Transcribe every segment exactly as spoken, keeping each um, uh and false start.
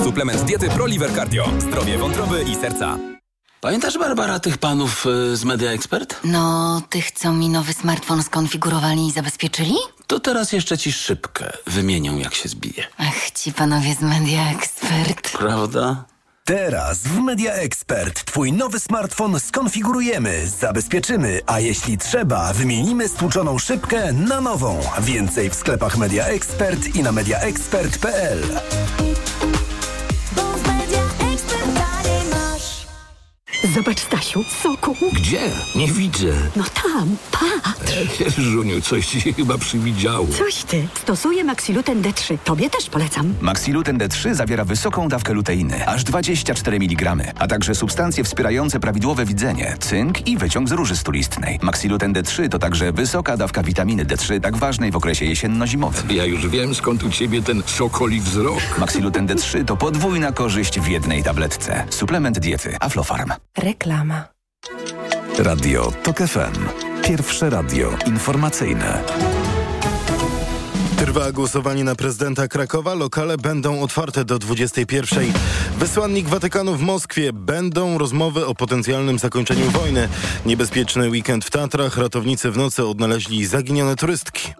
Suplement diety ProLiver Cardio. Zdrowie wątroby i serca. Pamiętasz, Barbara, tych panów y, z Media Expert? No, tych, co mi nowy smartfon skonfigurowali i zabezpieczyli? To teraz jeszcze ci szybkę wymienią, jak się zbije. Ach, ci panowie z Media Expert. Prawda? Teraz w Media Expert twój nowy smartfon skonfigurujemy, zabezpieczymy, a jeśli trzeba, wymienimy stłuczoną szybkę na nową. Więcej w sklepach Media Expert i na media expert kropka p l. Zobacz, Stasiu, soku. Gdzie? Nie widzę. No tam, patrz. Żuniu, coś ci się chyba przywidziało. Coś ty. Stosuję Maxiluten D trzy. Tobie też polecam. Maxiluten D trzy zawiera wysoką dawkę luteiny, aż dwadzieścia cztery miligramy, a także substancje wspierające prawidłowe widzenie, cynk i wyciąg z róży stulistnej. Maxiluten D trzy to także wysoka dawka witaminy D trzy, tak ważnej w okresie jesienno-zimowym. Ja już wiem, skąd u ciebie ten sokoli wzrok. Maxiluten D trzy to podwójna korzyść w jednej tabletce. Suplement diety Aflofarm. Reklama. Radio TOK F M. Pierwsze radio informacyjne. Trwa głosowanie na prezydenta Krakowa. Lokale będą otwarte do dwudziestej pierwszej. Wysłannik Watykanu w Moskwie. Będą rozmowy o potencjalnym zakończeniu wojny. Niebezpieczny weekend w Tatrach. Ratownicy w nocy odnaleźli zaginione turystki.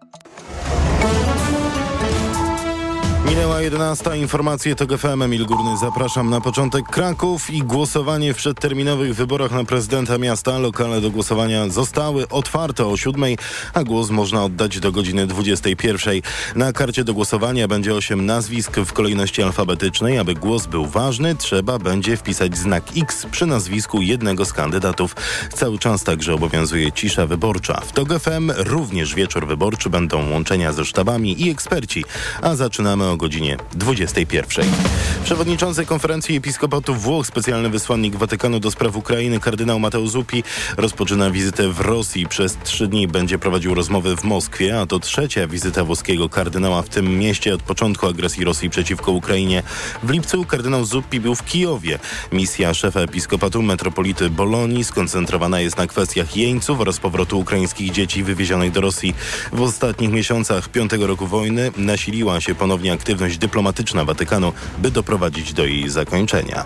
Minęła jedenasta. Informacje TOK F M. Emil Górny. Zapraszam na początek. Kraków i głosowanie w przedterminowych wyborach na prezydenta miasta. Lokale do głosowania zostały otwarte o siódmej, a głos można oddać do godziny dwudziestej pierwszej. Na karcie do głosowania będzie osiem nazwisk w kolejności alfabetycznej. Aby głos był ważny, trzeba będzie wpisać znak X przy nazwisku jednego z kandydatów. Cały czas także obowiązuje cisza wyborcza. W TOK F M również wieczór wyborczy, będą łączenia ze sztabami i eksperci, a zaczynamy o godzinie dwudziestej pierwszej. Przewodniczący Konferencji Episkopatu Włoch, specjalny wysłannik Watykanu do spraw Ukrainy, kardynał Matteo Zuppi, rozpoczyna wizytę w Rosji. Przez trzy dni będzie prowadził rozmowy w Moskwie, a to trzecia wizyta włoskiego kardynała w tym mieście od początku agresji Rosji przeciwko Ukrainie. W lipcu kardynał Zuppi był w Kijowie. Misja szefa Episkopatu metropolity Bolonii skoncentrowana jest na kwestiach jeńców oraz powrotu ukraińskich dzieci wywiezionych do Rosji. W ostatnich miesiącach piątego roku wojny nasiliła się ponownie aktywność dyplomatyczna Watykanu, by doprowadzić do jej zakończenia.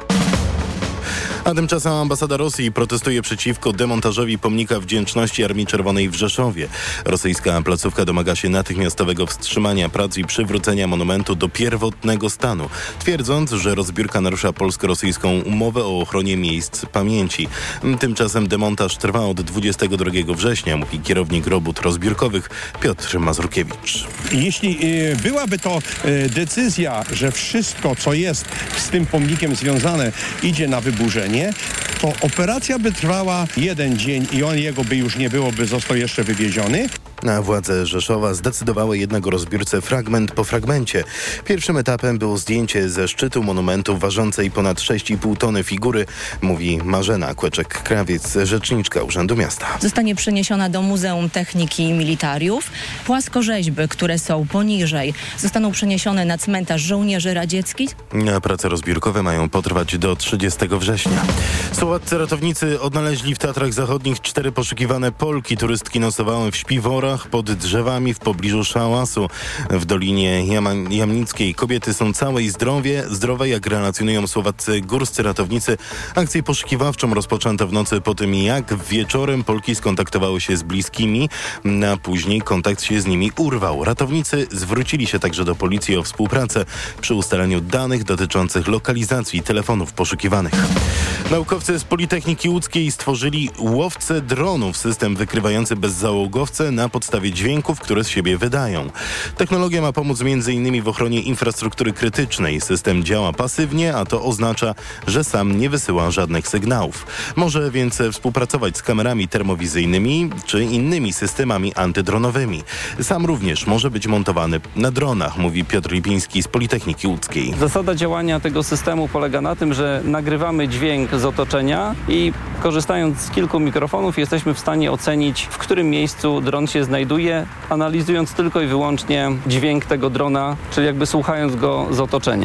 A tymczasem ambasada Rosji protestuje przeciwko demontażowi pomnika wdzięczności Armii Czerwonej w Rzeszowie. Rosyjska placówka domaga się natychmiastowego wstrzymania prac i przywrócenia monumentu do pierwotnego stanu, twierdząc, że rozbiórka narusza polsko-rosyjską umowę o ochronie miejsc pamięci. Tymczasem demontaż trwa od dwudziestego drugiego września, mówi kierownik robót rozbiórkowych Piotr Mazurkiewicz. Jeśli y, byłaby to y, decyzja, że wszystko, co jest z tym pomnikiem związane, idzie na wyburzenie, to operacja by trwała jeden dzień i on jego by już nie było, by został jeszcze wywieziony. Na władze Rzeszowa zdecydowały jednak o rozbiórce fragment po fragmencie. Pierwszym etapem było zdjęcie ze szczytu monumentu ważącej ponad sześć i pół tony figury, mówi Marzena Kłeczek-Krawiec, rzeczniczka Urzędu Miasta. Zostanie przeniesiona do Muzeum Techniki i Militariów. Płaskorzeźby, które są poniżej, zostaną przeniesione na cmentarz żołnierzy radzieckich. A prace rozbiórkowe mają potrwać do trzydziestego września. Słowaccy ratownicy odnaleźli w Tatrach Zachodnich cztery poszukiwane Polki. Turystki nocowały w śpiworach pod drzewami w pobliżu szałasu w Dolinie Jama- Jamnickiej. Kobiety są całe i zdrowie, zdrowe, jak relacjonują słowaccy górscy ratownicy. Akcję poszukiwawczą rozpoczęto w nocy po tym, jak wieczorem Polki skontaktowały się z bliskimi, a później kontakt się z nimi urwał. Ratownicy zwrócili się także do policji o współpracę przy ustaleniu danych dotyczących lokalizacji telefonów poszukiwanych. Naukowcy z Politechniki Łódzkiej stworzyli łowcę dronów, system wykrywający bezzałogowce na podstawie dźwięków, które z siebie wydają. Technologia ma pomóc między innymi w ochronie infrastruktury krytycznej. System działa pasywnie, a to oznacza, że sam nie wysyła żadnych sygnałów. Może więc współpracować z kamerami termowizyjnymi czy innymi systemami antydronowymi. Sam również może być montowany na dronach, mówi Piotr Lipiński z Politechniki Łódzkiej. Zasada działania tego systemu polega na tym, że nagrywamy dźwięk z otoczenia i korzystając z kilku mikrofonów jesteśmy w stanie ocenić, w którym miejscu dron się znajduje, analizując tylko i wyłącznie dźwięk tego drona, czyli jakby słuchając go z otoczenia.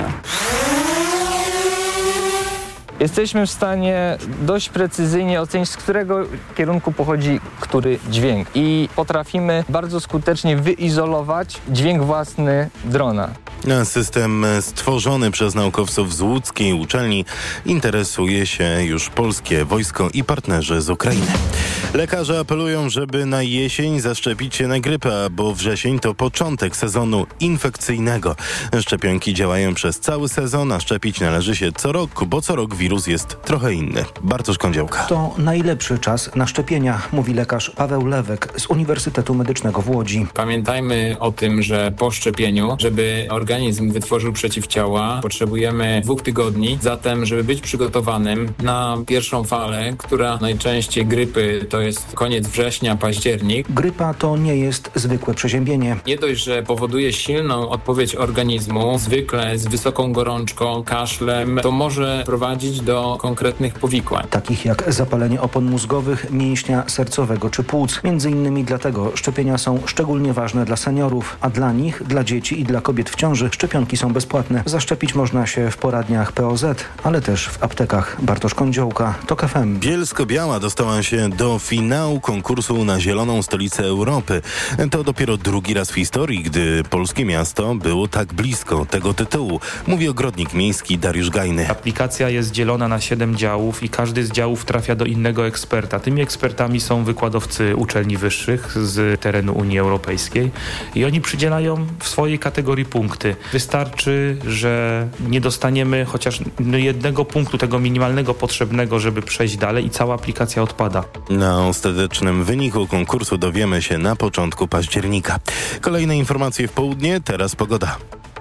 Jesteśmy w stanie dość precyzyjnie ocenić, z którego kierunku pochodzi który dźwięk i potrafimy bardzo skutecznie wyizolować dźwięk własny drona. System stworzony przez naukowców z łódzkiej uczelni interesuje się już polskie wojsko i partnerzy z Ukrainy. Lekarze apelują, żeby na jesień zaszczepić się na grypę, bo wrzesień to początek sezonu infekcyjnego. Szczepionki działają przez cały sezon, a szczepić należy się co rok, bo co rok wirus jest trochę inny. Bartosz Kądziołka. To najlepszy czas na szczepienia, mówi lekarz Paweł Lewek z Uniwersytetu Medycznego w Łodzi. Pamiętajmy o tym, że po szczepieniu, żeby organizm wytworzył przeciwciała, potrzebujemy dwóch tygodni. Zatem, żeby być przygotowanym na pierwszą falę, która najczęściej grypy to jest koniec września, październik. Grypa to nie jest zwykłe przeziębienie. Nie dość, że powoduje silną odpowiedź organizmu, zwykle z wysoką gorączką, kaszlem, to może prowadzić do konkretnych powikłań. Takich jak zapalenie opon mózgowych, mięśnia sercowego czy płuc. Między innymi dlatego szczepienia są szczególnie ważne dla seniorów, a dla nich, dla dzieci i dla kobiet w ciąży szczepionki są bezpłatne. Zaszczepić można się w poradniach P O Z, ale też w aptekach. Bartosz Kądziołka, TOK F M. Bielsko-Biała dostała się do finału konkursu na Zieloną Stolicę Europy. To dopiero drugi raz w historii, gdy polskie miasto było tak blisko tego tytułu, mówi ogrodnik miejski Dariusz Gajny. Aplikacja jest dzielona na siedem działów i każdy z działów trafia do innego eksperta. Tymi ekspertami są wykładowcy uczelni wyższych z terenu Unii Europejskiej i oni przydzielają w swojej kategorii punkty. Wystarczy, że nie dostaniemy chociaż jednego punktu, tego minimalnego potrzebnego, żeby przejść dalej i cała aplikacja odpada. Na ostatecznym wyniku konkursu dowiemy się na początku października. Kolejne informacje w południe, teraz pogoda.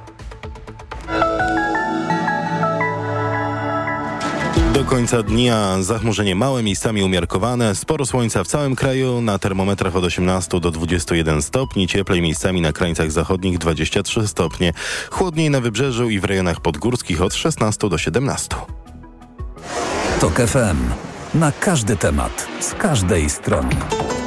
Do końca dnia zachmurzenie małe, miejscami umiarkowane, sporo słońca w całym kraju, na termometrach od osiemnastu do dwudziestu jeden stopni, cieplej miejscami na krańcach zachodnich dwadzieścia trzy stopnie, chłodniej na wybrzeżu i w rejonach podgórskich od szesnastu do siedemnastu. TOK F M. Na każdy temat, z każdej strony.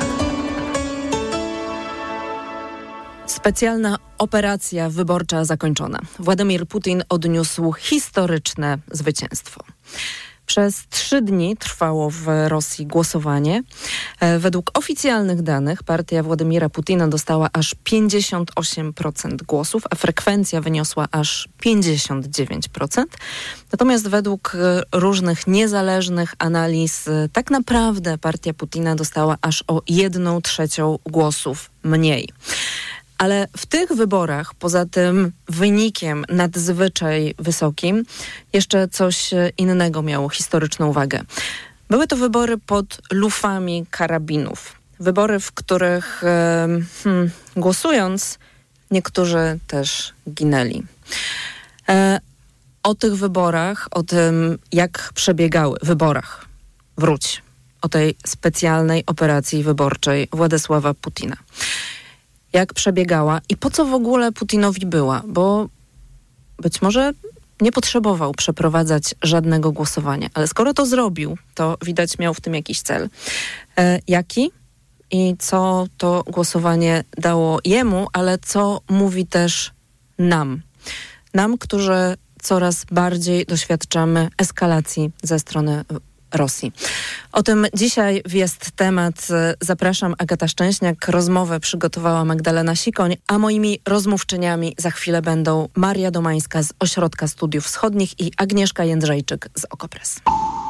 Specjalna operacja wyborcza zakończona. Władimir Putin odniósł historyczne zwycięstwo. Przez trzy dni trwało w Rosji głosowanie. Według oficjalnych danych partia Władimira Putina dostała aż pięćdziesiąt osiem procent głosów, a frekwencja wyniosła aż pięćdziesiąt dziewięć procent. Natomiast według różnych niezależnych analiz tak naprawdę partia Putina dostała aż o jedną trzecią głosów mniej. Ale w tych wyborach, poza tym wynikiem nadzwyczaj wysokim, jeszcze coś innego miało historyczną wagę. Były to wybory pod lufami karabinów. Wybory, w których hmm, głosując niektórzy też ginęli. E, o tych wyborach, o tym jak przebiegały, wyborach, wróć, o tej specjalnej operacji wyborczej Władysława Putina. Jak przebiegała i po co w ogóle Putinowi była, bo być może nie potrzebował przeprowadzać żadnego głosowania, ale skoro to zrobił, to widać miał w tym jakiś cel. E, jaki? I co to głosowanie dało jemu, ale co mówi też nam. Nam, którzy coraz bardziej doświadczamy eskalacji ze strony Rosji. O tym dzisiaj jest temat. Zapraszam, Agata Szczęśniak. Rozmowę przygotowała Magdalena Sikoń, a moimi rozmówczyniami za chwilę będą Maria Domańska z Ośrodka Studiów Wschodnich i Agnieszka Jędrzejczyk z Okopres.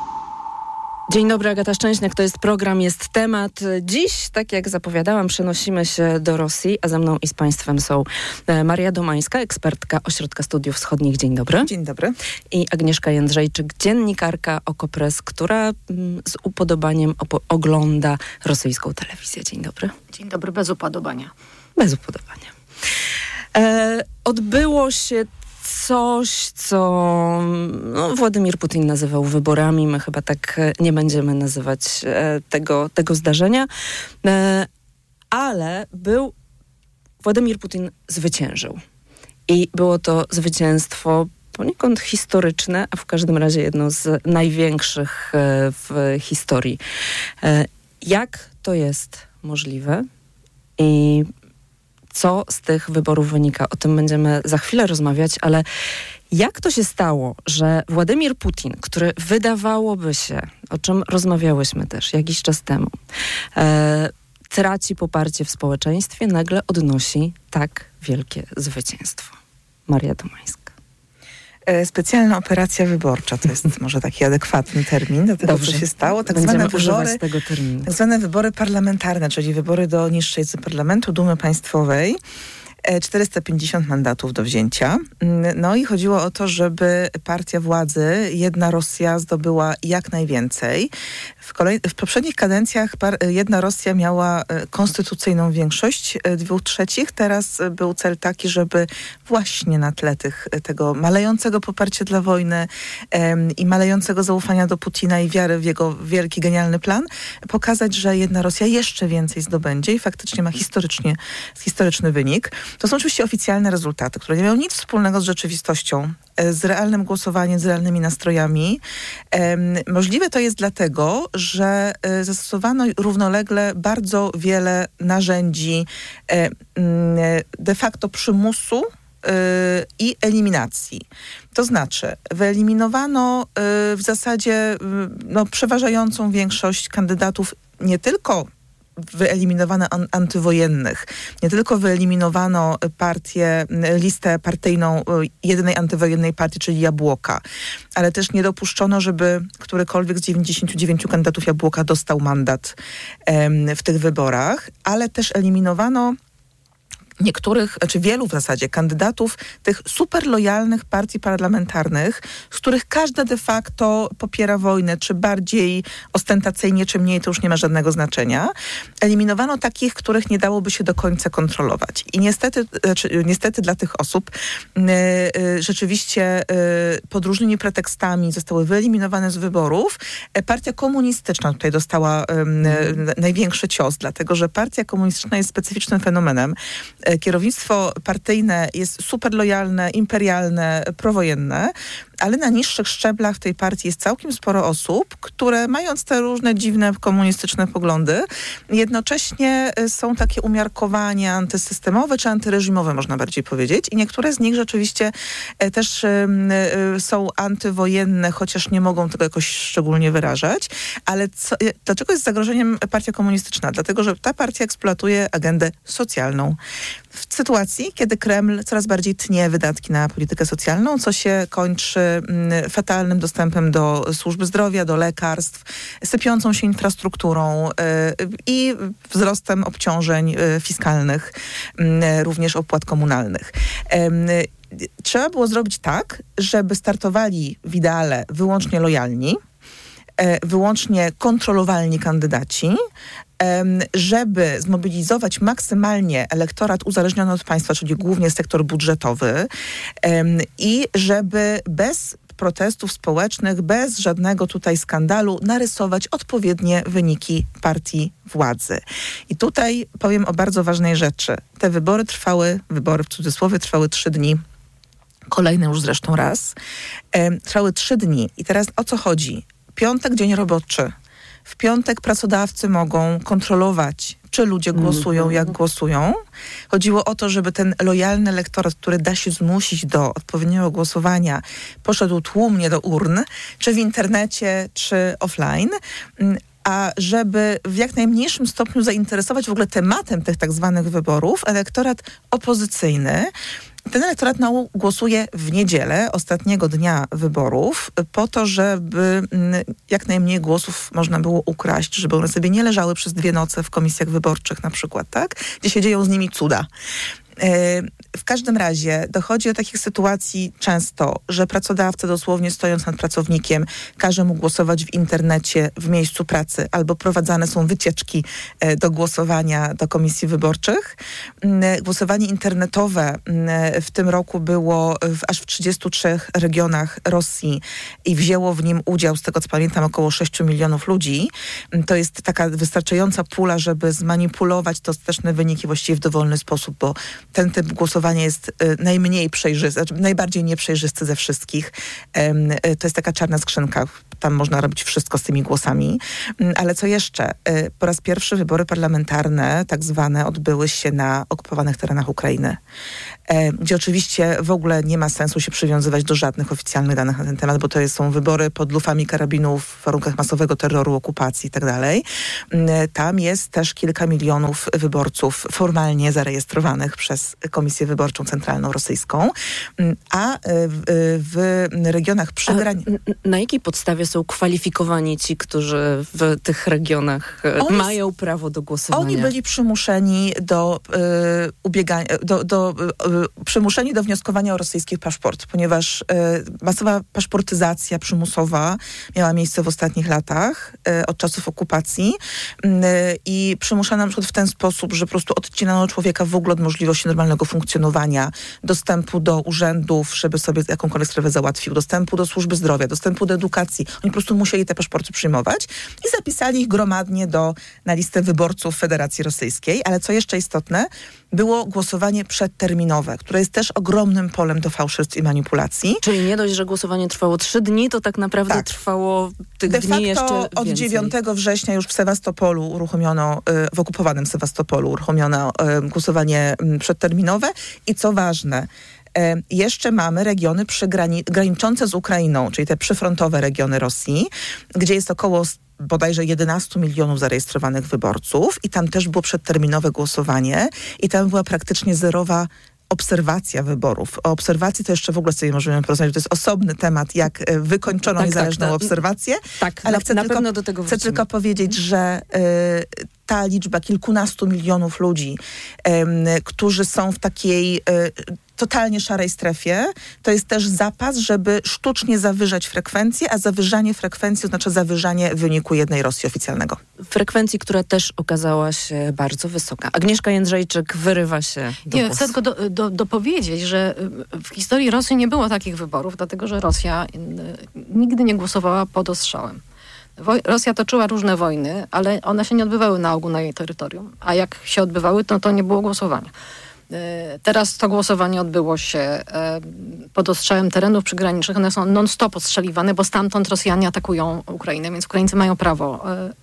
Dzień dobry, Agata Szczęśniak, to jest program, jest temat. Dziś, tak jak zapowiadałam, przenosimy się do Rosji, a ze mną i z Państwem są Maria Domańska, ekspertka Ośrodka Studiów Wschodnich. Dzień dobry. Dzień dobry. I Agnieszka Jędrzejczyk, dziennikarka Okopres, która z upodobaniem op- ogląda rosyjską telewizję. Dzień dobry. Dzień dobry, bez upodobania. Bez upodobania. E, odbyło się coś, co no, Władimir Putin nazywał wyborami. My chyba tak nie będziemy nazywać e, tego, tego zdarzenia. E, ale był... Władimir Putin zwyciężył. I było to zwycięstwo poniekąd historyczne, a w każdym razie jedno z największych e, w historii. E, jak to jest możliwe? I co z tych wyborów wynika? O tym będziemy za chwilę rozmawiać, ale jak to się stało, że Władimir Putin, który wydawałoby się, o czym rozmawiałyśmy też jakiś czas temu, e, traci poparcie w społeczeństwie, nagle odnosi tak wielkie zwycięstwo? Maria Domańska. Specjalna operacja wyborcza to jest może taki adekwatny termin do tego, Dobrze. co się stało. Tak Będziemy zwane używać wybory, tego terminu. tak zwane wybory parlamentarne, czyli wybory do niższej izby parlamentu, Dumy Państwowej. czterysta pięćdziesiąt mandatów do wzięcia. No i chodziło o to, żeby partia władzy, Jedna Rosja, zdobyła jak najwięcej. W, kolej- w poprzednich kadencjach par- Jedna Rosja miała konstytucyjną większość dwóch trzecich. Teraz był cel taki, żeby właśnie na tle tych, tego malejącego poparcia dla wojny em, i malejącego zaufania do Putina i wiary w jego wielki, genialny plan, pokazać, że Jedna Rosja jeszcze więcej zdobędzie i faktycznie ma historycznie, historyczny wynik. To są oczywiście oficjalne rezultaty, które nie mają nic wspólnego z rzeczywistością, z realnym głosowaniem, z realnymi nastrojami. Możliwe to jest dlatego, że zastosowano równolegle bardzo wiele narzędzi de facto przymusu i eliminacji. To znaczy, wyeliminowano w zasadzie no, przeważającą większość kandydatów nie tylko wyeliminowano an- antywojennych. Nie tylko wyeliminowano partię, listę partyjną jedynej antywojennej partii, czyli Jabłoka, ale też nie dopuszczono, żeby którykolwiek z dziewięćdziesięciu dziewięciu kandydatów Jabłoka dostał mandat em, w tych wyborach, ale też eliminowano niektórych, znaczy wielu w zasadzie kandydatów tych super lojalnych partii parlamentarnych, z których każda de facto popiera wojnę, czy bardziej ostentacyjnie, czy mniej, to już nie ma żadnego znaczenia. Eliminowano takich, których nie dałoby się do końca kontrolować. I niestety, znaczy, niestety dla tych osób yy, yy, rzeczywiście yy, pod różnymi pretekstami zostały wyeliminowane z wyborów. Partia komunistyczna tutaj dostała yy, największy cios, dlatego że partia komunistyczna jest specyficznym fenomenem. Kierownictwo partyjne jest super lojalne, imperialne, prowojenne, ale na niższych szczeblach w tej partii jest całkiem sporo osób, które mając te różne dziwne komunistyczne poglądy, jednocześnie są takie umiarkowania antysystemowe czy antyreżimowe, można bardziej powiedzieć. I niektóre z nich rzeczywiście też są antywojenne, chociaż nie mogą tego jakoś szczególnie wyrażać. Ale co, dlaczego jest zagrożeniem partia komunistyczna? Dlatego, że ta partia eksploatuje agendę socjalną. W sytuacji, kiedy Kreml coraz bardziej tnie wydatki na politykę socjalną, co się kończy mm, fatalnym dostępem do służby zdrowia, do lekarstw, sypiącą się infrastrukturą y, i wzrostem obciążeń y, fiskalnych, y, również opłat komunalnych. Y, trzeba było zrobić tak, żeby startowali w ideale wyłącznie lojalni, y, wyłącznie kontrolowalni kandydaci, żeby zmobilizować maksymalnie elektorat uzależniony od państwa, czyli głównie sektor budżetowy i żeby bez protestów społecznych, bez żadnego tutaj skandalu narysować odpowiednie wyniki partii władzy. I tutaj powiem o bardzo ważnej rzeczy. Te wybory trwały, wybory w cudzysłowie trwały trzy dni. Kolejne już zresztą raz. Trwały trzy dni. I teraz o co chodzi? Piątek, dzień roboczy. W piątek pracodawcy mogą kontrolować, czy ludzie głosują, jak głosują. Chodziło o to, żeby ten lojalny elektorat, który da się zmusić do odpowiedniego głosowania, poszedł tłumnie do urn, czy w internecie, czy offline, a żeby w jak najmniejszym stopniu zainteresować w ogóle tematem tych tak zwanych wyborów elektorat opozycyjny. Ten elektorat głosuje w niedzielę, ostatniego dnia wyborów, po to, żeby jak najmniej głosów można było ukraść, żeby one sobie nie leżały przez dwie noce w komisjach wyborczych na przykład, tak? Gdzie się dzieją z nimi cuda. W każdym razie dochodzi do takich sytuacji często, że pracodawca dosłownie stojąc nad pracownikiem każe mu głosować w internecie w miejscu pracy albo prowadzane są wycieczki do głosowania do komisji wyborczych. Głosowanie internetowe w tym roku było w aż w trzydziestu trzech regionach Rosji i wzięło w nim udział, z tego co pamiętam, około sześciu milionów ludzi. To jest taka wystarczająca pula, żeby zmanipulować te ostateczne wyniki właściwie w dowolny sposób, bo ten typ głosowania jest najmniej przejrzysty, znaczy najbardziej nieprzejrzysty ze wszystkich. To jest taka czarna skrzynka. tam można robić wszystko z tymi głosami. Ale co jeszcze? Po raz pierwszy wybory parlamentarne, tak zwane, odbyły się na okupowanych terenach Ukrainy, gdzie oczywiście w ogóle nie ma sensu się przywiązywać do żadnych oficjalnych danych na ten temat, bo to są wybory pod lufami karabinów w warunkach masowego terroru, okupacji i tak dalej. Tam jest też kilka milionów wyborców formalnie zarejestrowanych przez Komisję Wyborczą Centralną Rosyjską, a w, w regionach przygranicznych... Na jakiej podstawie są kwalifikowani ci, którzy w tych regionach oni, mają prawo do głosowania? Oni byli przymuszeni do y, ubiegania, do, do, y, przymuszeni do wnioskowania o rosyjski paszport, ponieważ y, masowa paszportyzacja przymusowa miała miejsce w ostatnich latach y, od czasów okupacji y, i przymuszano na przykład w ten sposób, że po prostu odcinano człowieka w ogóle od możliwości normalnego funkcjonowania, dostępu do urzędów, żeby sobie jakąkolwiek sprawę załatwił, dostępu do służby zdrowia, dostępu do edukacji. Oni po prostu musieli te paszporty przyjmować i zapisali ich gromadnie do, na listę wyborców Federacji Rosyjskiej. Ale co jeszcze istotne, było głosowanie przedterminowe, które jest też ogromnym polem do fałszerstw i manipulacji. Czyli nie dość, że głosowanie trwało trzy dni, to tak naprawdę tak. trwało tych De dni jeszcze facto więcej. Od dziewiątego września już w Sewastopolu uruchomiono, w okupowanym Sewastopolu uruchomiono głosowanie przedterminowe i co ważne, jeszcze mamy regiony przygrani- graniczące z Ukrainą, czyli te przyfrontowe regiony Rosji, gdzie jest około bodajże jedenaście milionów zarejestrowanych wyborców i tam też było przedterminowe głosowanie i tam była praktycznie zerowa obserwacja wyborów. O obserwacji to jeszcze w ogóle sobie możemy porozmawiać, to jest osobny temat, jak wykończono tak, niezależną tak, obserwację. Tak, ale na, chcę, na tylko, pewno do tego chcę wrócimy. tylko powiedzieć, że y, ta liczba kilkunastu milionów ludzi, y, którzy są w takiej y, totalnie szarej strefie, to jest też zapas, żeby sztucznie zawyżać frekwencję, a zawyżanie frekwencji oznacza zawyżanie wyniku jednej Rosji oficjalnego. Frekwencji, która też okazała się bardzo wysoka. Agnieszka Jędrzejczyk wyrywa się do Nie, głosu. chcę tylko do, do, dopowiedzieć, że w historii Rosji nie było takich wyborów, dlatego że Rosja nigdy nie głosowała pod ostrzałem. Woj- Rosja toczyła różne wojny, ale one się nie odbywały na ogół na jej terytorium. A jak się odbywały, to, to nie było głosowania. Teraz to głosowanie odbyło się pod ostrzałem terenów przygranicznych. One są non-stop ostrzeliwane, bo stamtąd Rosjanie atakują Ukrainę, więc Ukraińcy mają prawo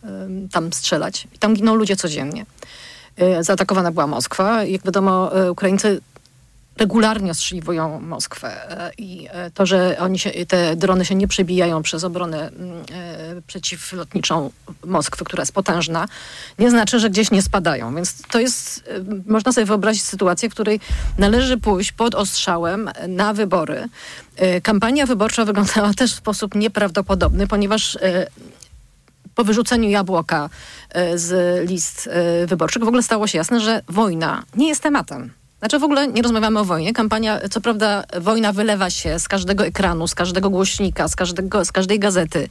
tam strzelać. I tam giną ludzie codziennie. Zaatakowana była Moskwa. Jak wiadomo, Ukraińcy regularnie ostrzeliwują Moskwę i to, że oni się, te drony się nie przebijają przez obronę e, przeciwlotniczą Moskwy, która jest potężna, nie znaczy, że gdzieś nie spadają. Więc to jest, e, można sobie wyobrazić sytuację, w której należy pójść pod ostrzałem na wybory. E, kampania wyborcza wyglądała też w sposób nieprawdopodobny, ponieważ e, po wyrzuceniu jabłka e, z list e, wyborczych w ogóle stało się jasne, że wojna nie jest tematem. Znaczy w ogóle nie rozmawiamy o wojnie. Kampania, co prawda wojna wylewa się z każdego ekranu, z każdego głośnika, z, każdego, z każdej gazety.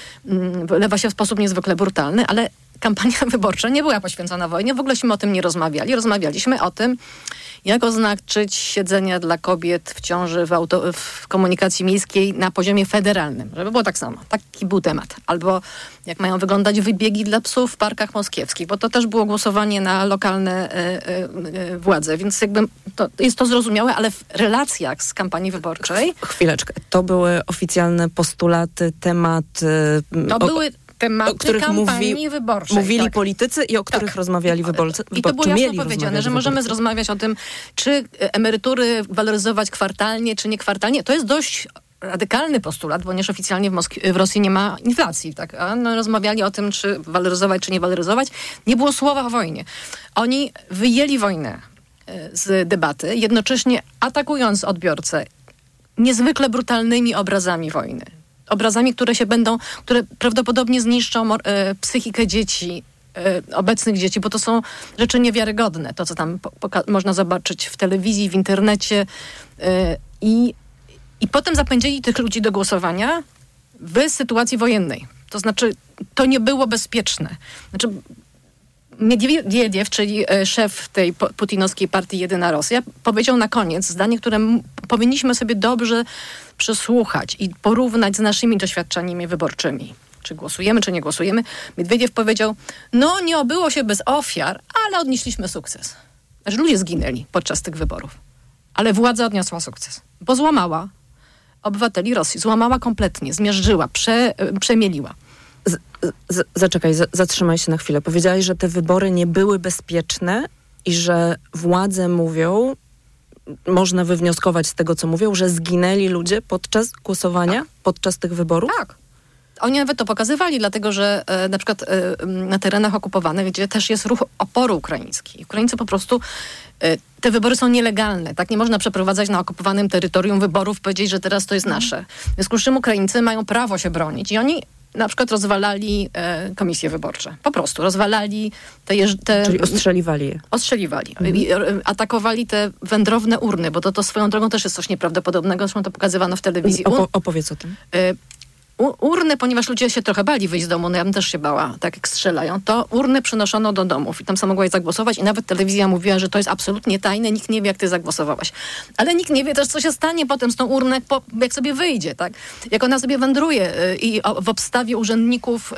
Wylewa się w sposób niezwykle brutalny, ale kampania wyborcza nie była poświęcona wojnie. W ogóleśmy o tym nie rozmawiali. Rozmawialiśmy o tym, jak oznaczyć siedzenia dla kobiet w ciąży w, auto, w komunikacji miejskiej na poziomie federalnym. Żeby było tak samo. Taki był temat. Albo jak mają wyglądać wybiegi dla psów w parkach moskiewskich, bo to też było głosowanie na lokalne e, e, władze, więc jakby to, jest to zrozumiałe, ale w relacjach z kampanii wyborczej... Chwileczkę. To były oficjalne postulaty, tematy... To o, były... tematy o których kampanii mówi, wyborczej. Mówili tak. politycy i o których tak. rozmawiali wyborcy. I to było jasno powiedziane, że możemy wyborcy. rozmawiać o tym, czy emerytury waloryzować kwartalnie, czy nie kwartalnie. To jest dość radykalny postulat, ponieważ oficjalnie w, Moskwie, w Rosji nie ma inflacji. Tak? A no, rozmawiali o tym, czy waloryzować, czy nie waloryzować. Nie było słowa o wojnie. Oni wyjęli wojnę z debaty, jednocześnie atakując odbiorcę niezwykle brutalnymi obrazami wojny. Obrazami, które się będą, które prawdopodobnie zniszczą e, psychikę dzieci, e, obecnych dzieci, bo to są rzeczy niewiarygodne. To, co tam poka- można zobaczyć w telewizji, w internecie. E, i, I potem zapędzili tych ludzi do głosowania w sytuacji wojennej. To znaczy, to nie było bezpieczne. Znaczy, Miedwiediew, czyli szef tej putinowskiej partii Jedyna Rosja, powiedział na koniec zdanie, które m- powinniśmy sobie dobrze przesłuchać i porównać z naszymi doświadczeniami wyborczymi. Czy głosujemy, czy nie głosujemy. Miedwiediew powiedział, no nie obyło się bez ofiar, ale odnieśliśmy sukces. Znaczy ludzie zginęli podczas tych wyborów. Ale władza odniosła sukces, bo złamała obywateli Rosji. Złamała kompletnie, zmiażdżyła, prze, przemieliła. Z, z, zaczekaj, z, zatrzymaj się na chwilę. Powiedziałaś, że te wybory nie były bezpieczne i że władze mówią, można wywnioskować z tego, co mówią, że zginęli ludzie podczas głosowania, tak. podczas tych wyborów? Tak. Oni nawet to pokazywali, dlatego że e, na przykład e, na terenach okupowanych, gdzie też jest ruch oporu ukraiński. Ukraińcy po prostu, e, te wybory są nielegalne, tak? Nie można przeprowadzać na okupowanym terytorium wyborów, powiedzieć, że teraz to jest nasze. W związku z czym Ukraińcy mają prawo się bronić i oni na przykład rozwalali e, komisje wyborcze. Po prostu rozwalali te... te Czyli ostrzeliwali je. Ostrzeliwali. Mhm. I, e, atakowali te wędrowne urny, bo to, to swoją drogą też jest coś nieprawdopodobnego, zresztą to pokazywano w telewizji. Opo- opowiedz o tym. E, Urny, ponieważ ludzie się trochę bali wyjść z domu, no ja bym też się bała, tak jak strzelają, to urny przynoszono do domów i tam sam mogłaś zagłosować i nawet telewizja mówiła, że to jest absolutnie tajne, nikt nie wie, jak ty zagłosowałaś. Ale nikt nie wie też, co się stanie potem z tą urną, jak sobie wyjdzie, tak? Jak ona sobie wędruje i w obstawie urzędników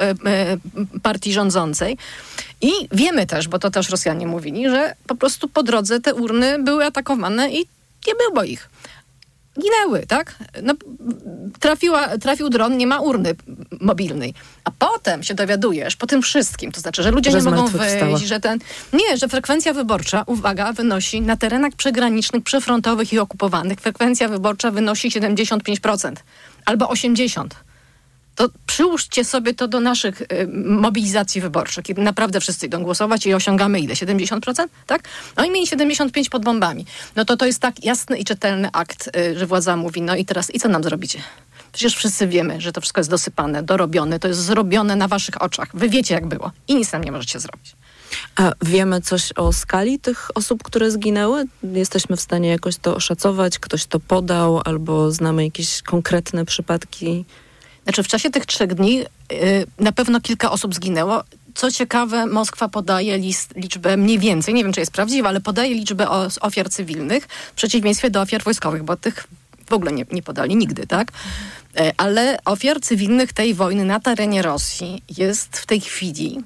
partii rządzącej. I wiemy też, bo to też Rosjanie mówili, że po prostu po drodze te urny były atakowane i nie było ich. Ginęły, tak? No, trafiła, trafił dron, nie ma urny mobilnej. A potem się dowiadujesz, po tym wszystkim, to znaczy, że ludzie że nie mogą wyjść, że ten... Nie, że frekwencja wyborcza, uwaga, wynosi na terenach przygranicznych, przyfrontowych i okupowanych, frekwencja wyborcza wynosi siedemdziesiąt pięć procent albo osiemdziesiąt procent. To przyłóżcie sobie to do naszych y, mobilizacji wyborczych, kiedy naprawdę wszyscy idą głosować i osiągamy ile? siedemdziesiąt procent? Tak? Oni mieli siedemdziesiąt pięć procent pod bombami. No to to jest tak jasny i czytelny akt, y, że władza mówi, no i teraz i co nam zrobicie? Przecież wszyscy wiemy, że to wszystko jest dosypane, dorobione, to jest zrobione na waszych oczach. Wy wiecie, jak było. I nic nam nie możecie zrobić. A wiemy coś o skali tych osób, które zginęły? Jesteśmy w stanie jakoś to oszacować? Ktoś to podał? Albo znamy jakieś konkretne przypadki? Znaczy w czasie tych trzech dni yy, na pewno kilka osób zginęło. Co ciekawe, Moskwa podaje list, liczbę mniej więcej, nie wiem czy jest prawdziwa, ale podaje liczbę o, ofiar cywilnych w przeciwieństwie do ofiar wojskowych, bo tych w ogóle nie, nie podali nigdy, tak? Yy, ale ofiar cywilnych tej wojny na terenie Rosji jest w tej chwili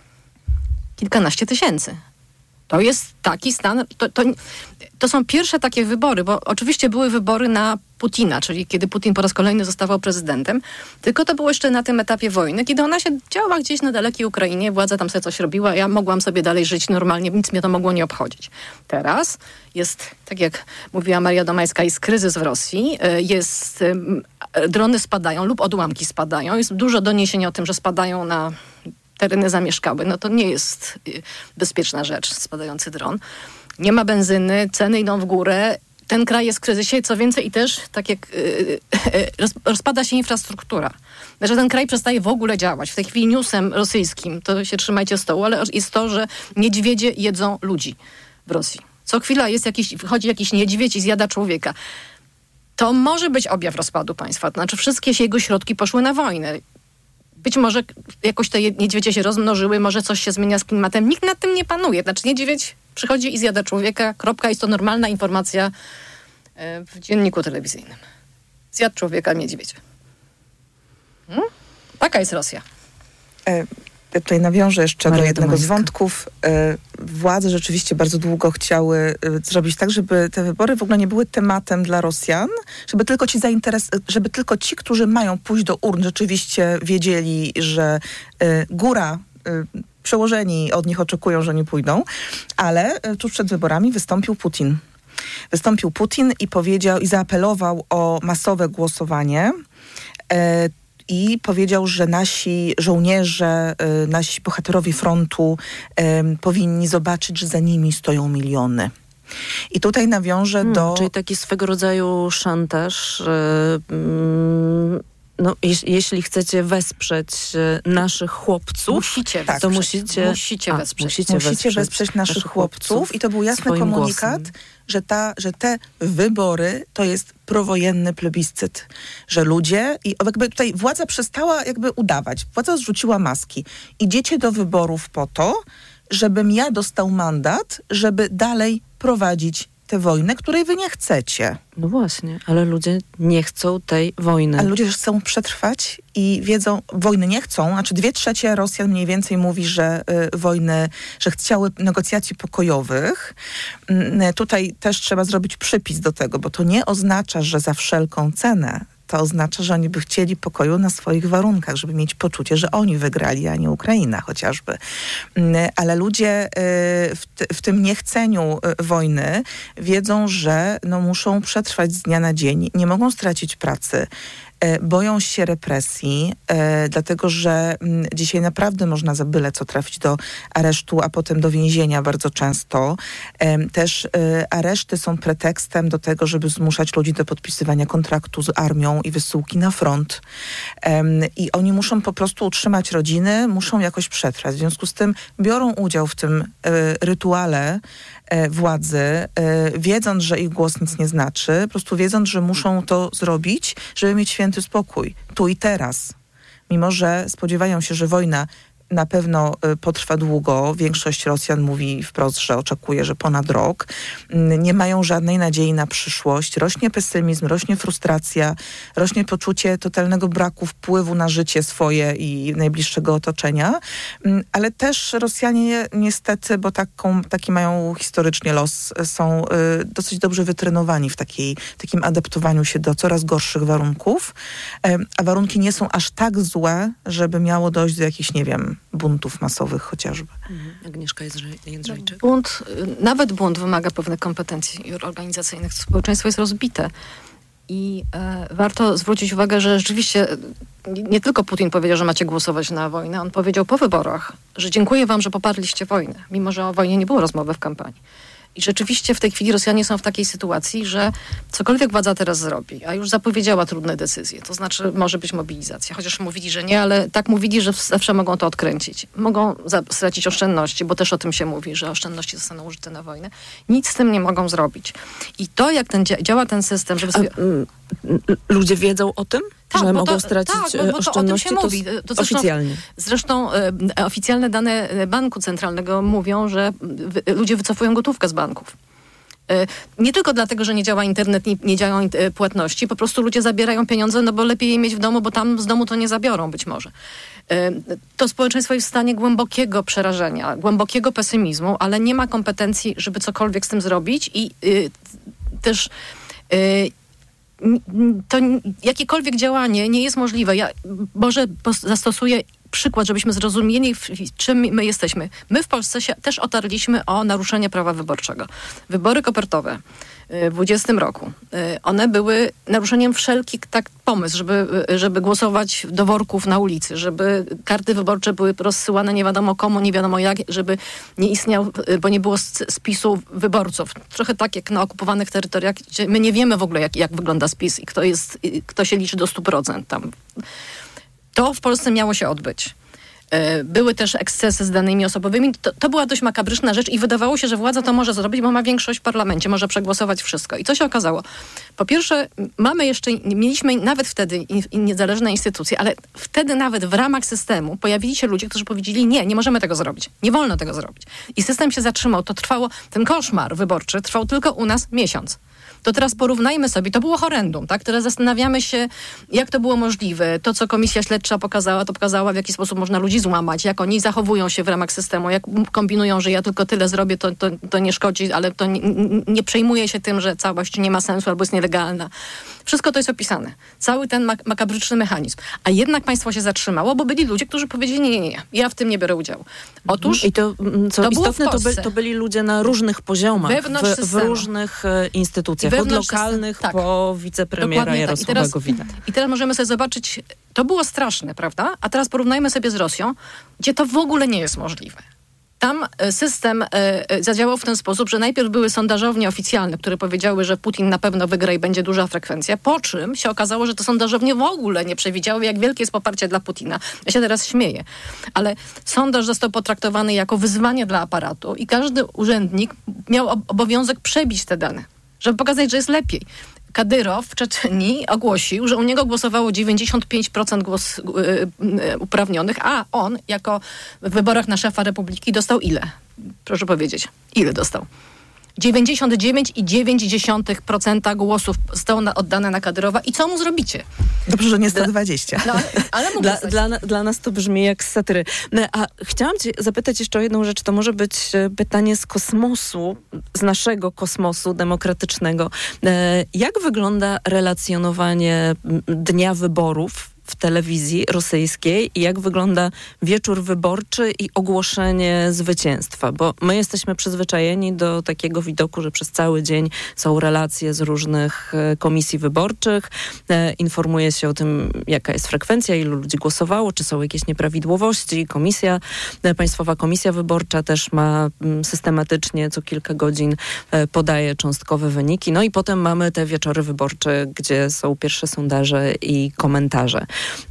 kilkanaście tysięcy. To jest taki stan, to, to, to są pierwsze takie wybory, bo oczywiście były wybory na Putina, czyli kiedy Putin po raz kolejny zostawał prezydentem, tylko to było jeszcze na tym etapie wojny, kiedy ona się działa gdzieś na dalekiej Ukrainie, władza tam sobie coś robiła, ja mogłam sobie dalej żyć normalnie, nic mnie to mogło nie obchodzić. Teraz jest, tak jak mówiła Maria Domańska, jest kryzys w Rosji, jest, drony spadają lub odłamki spadają, jest dużo doniesień o tym, że spadają na tereny zamieszkałe, no to nie jest bezpieczna rzecz, spadający dron. Nie ma benzyny, ceny idą w górę, ten kraj jest w kryzysie, co więcej i też, tak jak yy, roz, rozpada się infrastruktura. Znaczy ten kraj przestaje w ogóle działać. W tej chwili newsem rosyjskim, to się trzymajcie stołu, ale jest to, że niedźwiedzie jedzą ludzi w Rosji. Co chwila jest jakiś, wchodzi jakiś niedźwiedź i zjada człowieka. To może być objaw rozpadu państwa. To znaczy wszystkie jego środki poszły na wojnę. Być może jakoś te niedźwiedzie się rozmnożyły, może coś się zmienia z klimatem. Nikt nad tym nie panuje. Znaczy niedźwiedź przychodzi i zjada człowieka, kropka, jest to normalna informacja w dzienniku telewizyjnym. Zjadł człowieka niedźwiedzie. Hmm? Taka jest Rosja. E, ja tutaj nawiążę jeszcze Maria do jednego Domańska. z wątków. E, władze rzeczywiście bardzo długo chciały e, zrobić tak, żeby te wybory w ogóle nie były tematem dla Rosjan, żeby tylko ci zainteres- żeby tylko ci, którzy mają pójść do urn, rzeczywiście wiedzieli, że e, góra e, przełożeni od nich oczekują, że nie pójdą, ale tuż przed wyborami wystąpił Putin. Wystąpił Putin i powiedział i zaapelował o masowe głosowanie e, i powiedział, że nasi żołnierze, e, nasi bohaterowie frontu e, powinni zobaczyć, że za nimi stoją miliony. I tutaj nawiążę hmm, do... Czyli taki swego rodzaju szantaż... Yy, yy. No, jeś, jeśli chcecie wesprzeć naszych chłopców, musicie, tak, to musicie, musicie, a, wesprzeć. musicie, musicie wesprzeć, wesprzeć naszych, naszych chłopców. chłopców. I to był jasny komunikat, że, ta, że te wybory to jest prowojenny plebiscyt. Że ludzie, i jakby tutaj władza przestała jakby udawać. Władza zrzuciła maski. Idziecie do wyborów po to, żebym ja dostał mandat, żeby dalej prowadzić tę wojnę, której wy nie chcecie. No właśnie, ale ludzie nie chcą tej wojny. Ale ludzie chcą przetrwać i wiedzą, wojny nie chcą, znaczy dwie trzecie Rosjan mniej więcej mówi, że y, wojny, że chciały negocjacji pokojowych. Y, tutaj też trzeba zrobić przypis do tego, bo to nie oznacza, że za wszelką cenę to oznacza, że oni by chcieli pokoju na swoich warunkach, żeby mieć poczucie, że oni wygrali, a nie Ukraina chociażby. Ale ludzie w, t- w tym niechceniu wojny wiedzą, że no, muszą przetrwać z dnia na dzień, nie mogą stracić pracy. Boją się represji, e, dlatego że m, dzisiaj naprawdę można za byle co trafić do aresztu, a potem do więzienia bardzo często. E, też e, areszty są pretekstem do tego, żeby zmuszać ludzi do podpisywania kontraktu z armią i wysyłki na front. E, I oni muszą po prostu utrzymać rodziny, muszą jakoś przetrwać. W związku z tym biorą udział w tym e, rytuale e, władzy, e, wiedząc, że ich głos nic nie znaczy, po prostu wiedząc, że muszą to zrobić, żeby mieć święty spokój, tu i teraz. Mimo że spodziewają się, że wojna na pewno potrwa długo. Większość Rosjan mówi wprost, że oczekuje, że ponad rok. Nie mają żadnej nadziei na przyszłość. Rośnie pesymizm, rośnie frustracja, rośnie poczucie totalnego braku wpływu na życie swoje i najbliższego otoczenia. Ale też Rosjanie niestety, bo taką, taki mają historycznie los, są y, dosyć dobrze wytrenowani w takiej, takim adaptowaniu się do coraz gorszych warunków. Y, a warunki nie są aż tak złe, żeby miało dojść do jakichś, nie wiem, buntów masowych chociażby. Mhm. Agnieszka Jędrzejczyk. Bunt, nawet bunt wymaga pewnych kompetencji organizacyjnych. Społeczeństwo jest rozbite. I e, warto zwrócić uwagę, że rzeczywiście nie, nie tylko Putin powiedział, że macie głosować na wojnę. On powiedział po wyborach, że dziękuję wam, że poparliście wojnę, mimo że o wojnie nie było rozmowy w kampanii. I rzeczywiście w tej chwili Rosjanie są w takiej sytuacji, że cokolwiek władza teraz zrobi, a już zapowiedziała trudne decyzje, to znaczy może być mobilizacja, chociaż mówili, że nie, ale tak mówili, że zawsze mogą to odkręcić. Mogą za- stracić oszczędności, bo też o tym się mówi, że oszczędności zostaną użyte na wojnę. Nic z tym nie mogą zrobić. I to, jak ten dzia- działa ten system, żeby sobie... A, m, ludzie wiedzą o tym? Tak, że bo mogą to, stracić tak, bo, bo to oszczędności? o tym się mówi. To zresztą, oficjalnie. Zresztą e, oficjalne dane Banku Centralnego mówią, że wy, ludzie wycofują gotówkę z banków. E, nie tylko dlatego, że nie działa internet, nie, nie działają e, płatności, po prostu ludzie zabierają pieniądze, no bo lepiej je mieć w domu, bo tam z domu to nie zabiorą być może. E, to społeczeństwo jest w stanie głębokiego przerażenia, głębokiego pesymizmu, ale nie ma kompetencji, żeby cokolwiek z tym zrobić i e, też... E, to jakiekolwiek działanie nie jest możliwe. Ja może zastosuję przykład, żebyśmy zrozumieli, w czym my jesteśmy. My w Polsce się też otarliśmy o naruszenie prawa wyborczego. Wybory kopertowe w dwudziestym roku, one były naruszeniem wszelkich tak pomysł, żeby, żeby głosować do worków na ulicy, żeby karty wyborcze były rozsyłane nie wiadomo komu, nie wiadomo jak, żeby nie istniał, bo nie było spisu wyborców. Trochę tak jak na okupowanych terytoriach, gdzie my nie wiemy w ogóle jak, jak wygląda spis i kto jest, kto się liczy do stu procent tam. To w Polsce miało się odbyć. Były też ekscesy z danymi osobowymi. To, to była dość makabryczna rzecz i wydawało się, że władza to może zrobić, bo ma większość w parlamencie, może przegłosować wszystko. I co się okazało? Po pierwsze, mamy jeszcze, mieliśmy nawet wtedy in, in niezależne instytucje, ale wtedy nawet w ramach systemu pojawili się ludzie, którzy powiedzieli, nie, nie możemy tego zrobić. Nie wolno tego zrobić. I system się zatrzymał. To trwało, ten koszmar wyborczy trwał tylko u nas miesiąc. To teraz porównajmy sobie, to było horrendum, tak? Teraz zastanawiamy się, jak to było możliwe. To, co Komisja Śledcza pokazała, to pokazała, w jaki sposób można ludzi złamać, jak oni zachowują się w ramach systemu, jak kombinują, że ja tylko tyle zrobię, to, to, to nie szkodzi, ale to nie, nie przejmuje się tym, że całość nie ma sensu albo jest nielegalna. Wszystko to jest opisane. Cały ten mak- makabryczny mechanizm. A jednak państwo się zatrzymało, bo byli ludzie, którzy powiedzieli, nie, nie, nie, ja w tym nie biorę udziału. Otóż I to, co to istotne, to, by, to byli ludzie na różnych poziomach, w, w różnych e, instytucjach, od lokalnych tak. po wicepremiera Dokładnie Jarosława tak. I Gowina. teraz, I teraz możemy sobie zobaczyć, to było straszne, prawda? A teraz porównajmy sobie z Rosją, gdzie to w ogóle nie jest możliwe. Tam system e, zadziałał w ten sposób, że najpierw były sondażownie oficjalne, które powiedziały, że Putin na pewno wygra i będzie duża frekwencja, po czym się okazało, że te sondażownie w ogóle nie przewidziały, jak wielkie jest poparcie dla Putina. Ja się teraz śmieję, ale sondaż został potraktowany jako wyzwanie dla aparatu i każdy urzędnik miał obowiązek przebić te dane, żeby pokazać, że jest lepiej. Kadyrow w Czeczenii ogłosił, że u niego głosowało dziewięćdziesiąt pięć procent głos, yy, yy, uprawnionych, a on jako w wyborach na szefa republiki dostał ile? Proszę powiedzieć, ile dostał? dziewięćdziesiąt dziewięć i dziewięć dziesiątych procent głosów zostało na, oddane na Kadyrowa. I co mu zrobicie? Dobrze, że nie sto dwadzieścia. No, ale dla, dla, dla nas to brzmi jak z satyry. No, a chciałam cię zapytać jeszcze o jedną rzecz. To może być pytanie z kosmosu, z naszego kosmosu demokratycznego. Jak wygląda relacjonowanie dnia wyborów w telewizji rosyjskiej i jak wygląda wieczór wyborczy i ogłoszenie zwycięstwa? Bo my jesteśmy przyzwyczajeni do takiego widoku, że przez cały dzień są relacje z różnych komisji wyborczych, e, informuje się o tym, jaka jest frekwencja, ilu ludzi głosowało, czy są jakieś nieprawidłowości. Komisja, e, Państwowa Komisja Wyborcza też ma m, systematycznie co kilka godzin e, podaje cząstkowe wyniki. No i potem mamy te wieczory wyborcze, gdzie są pierwsze sondaże i komentarze.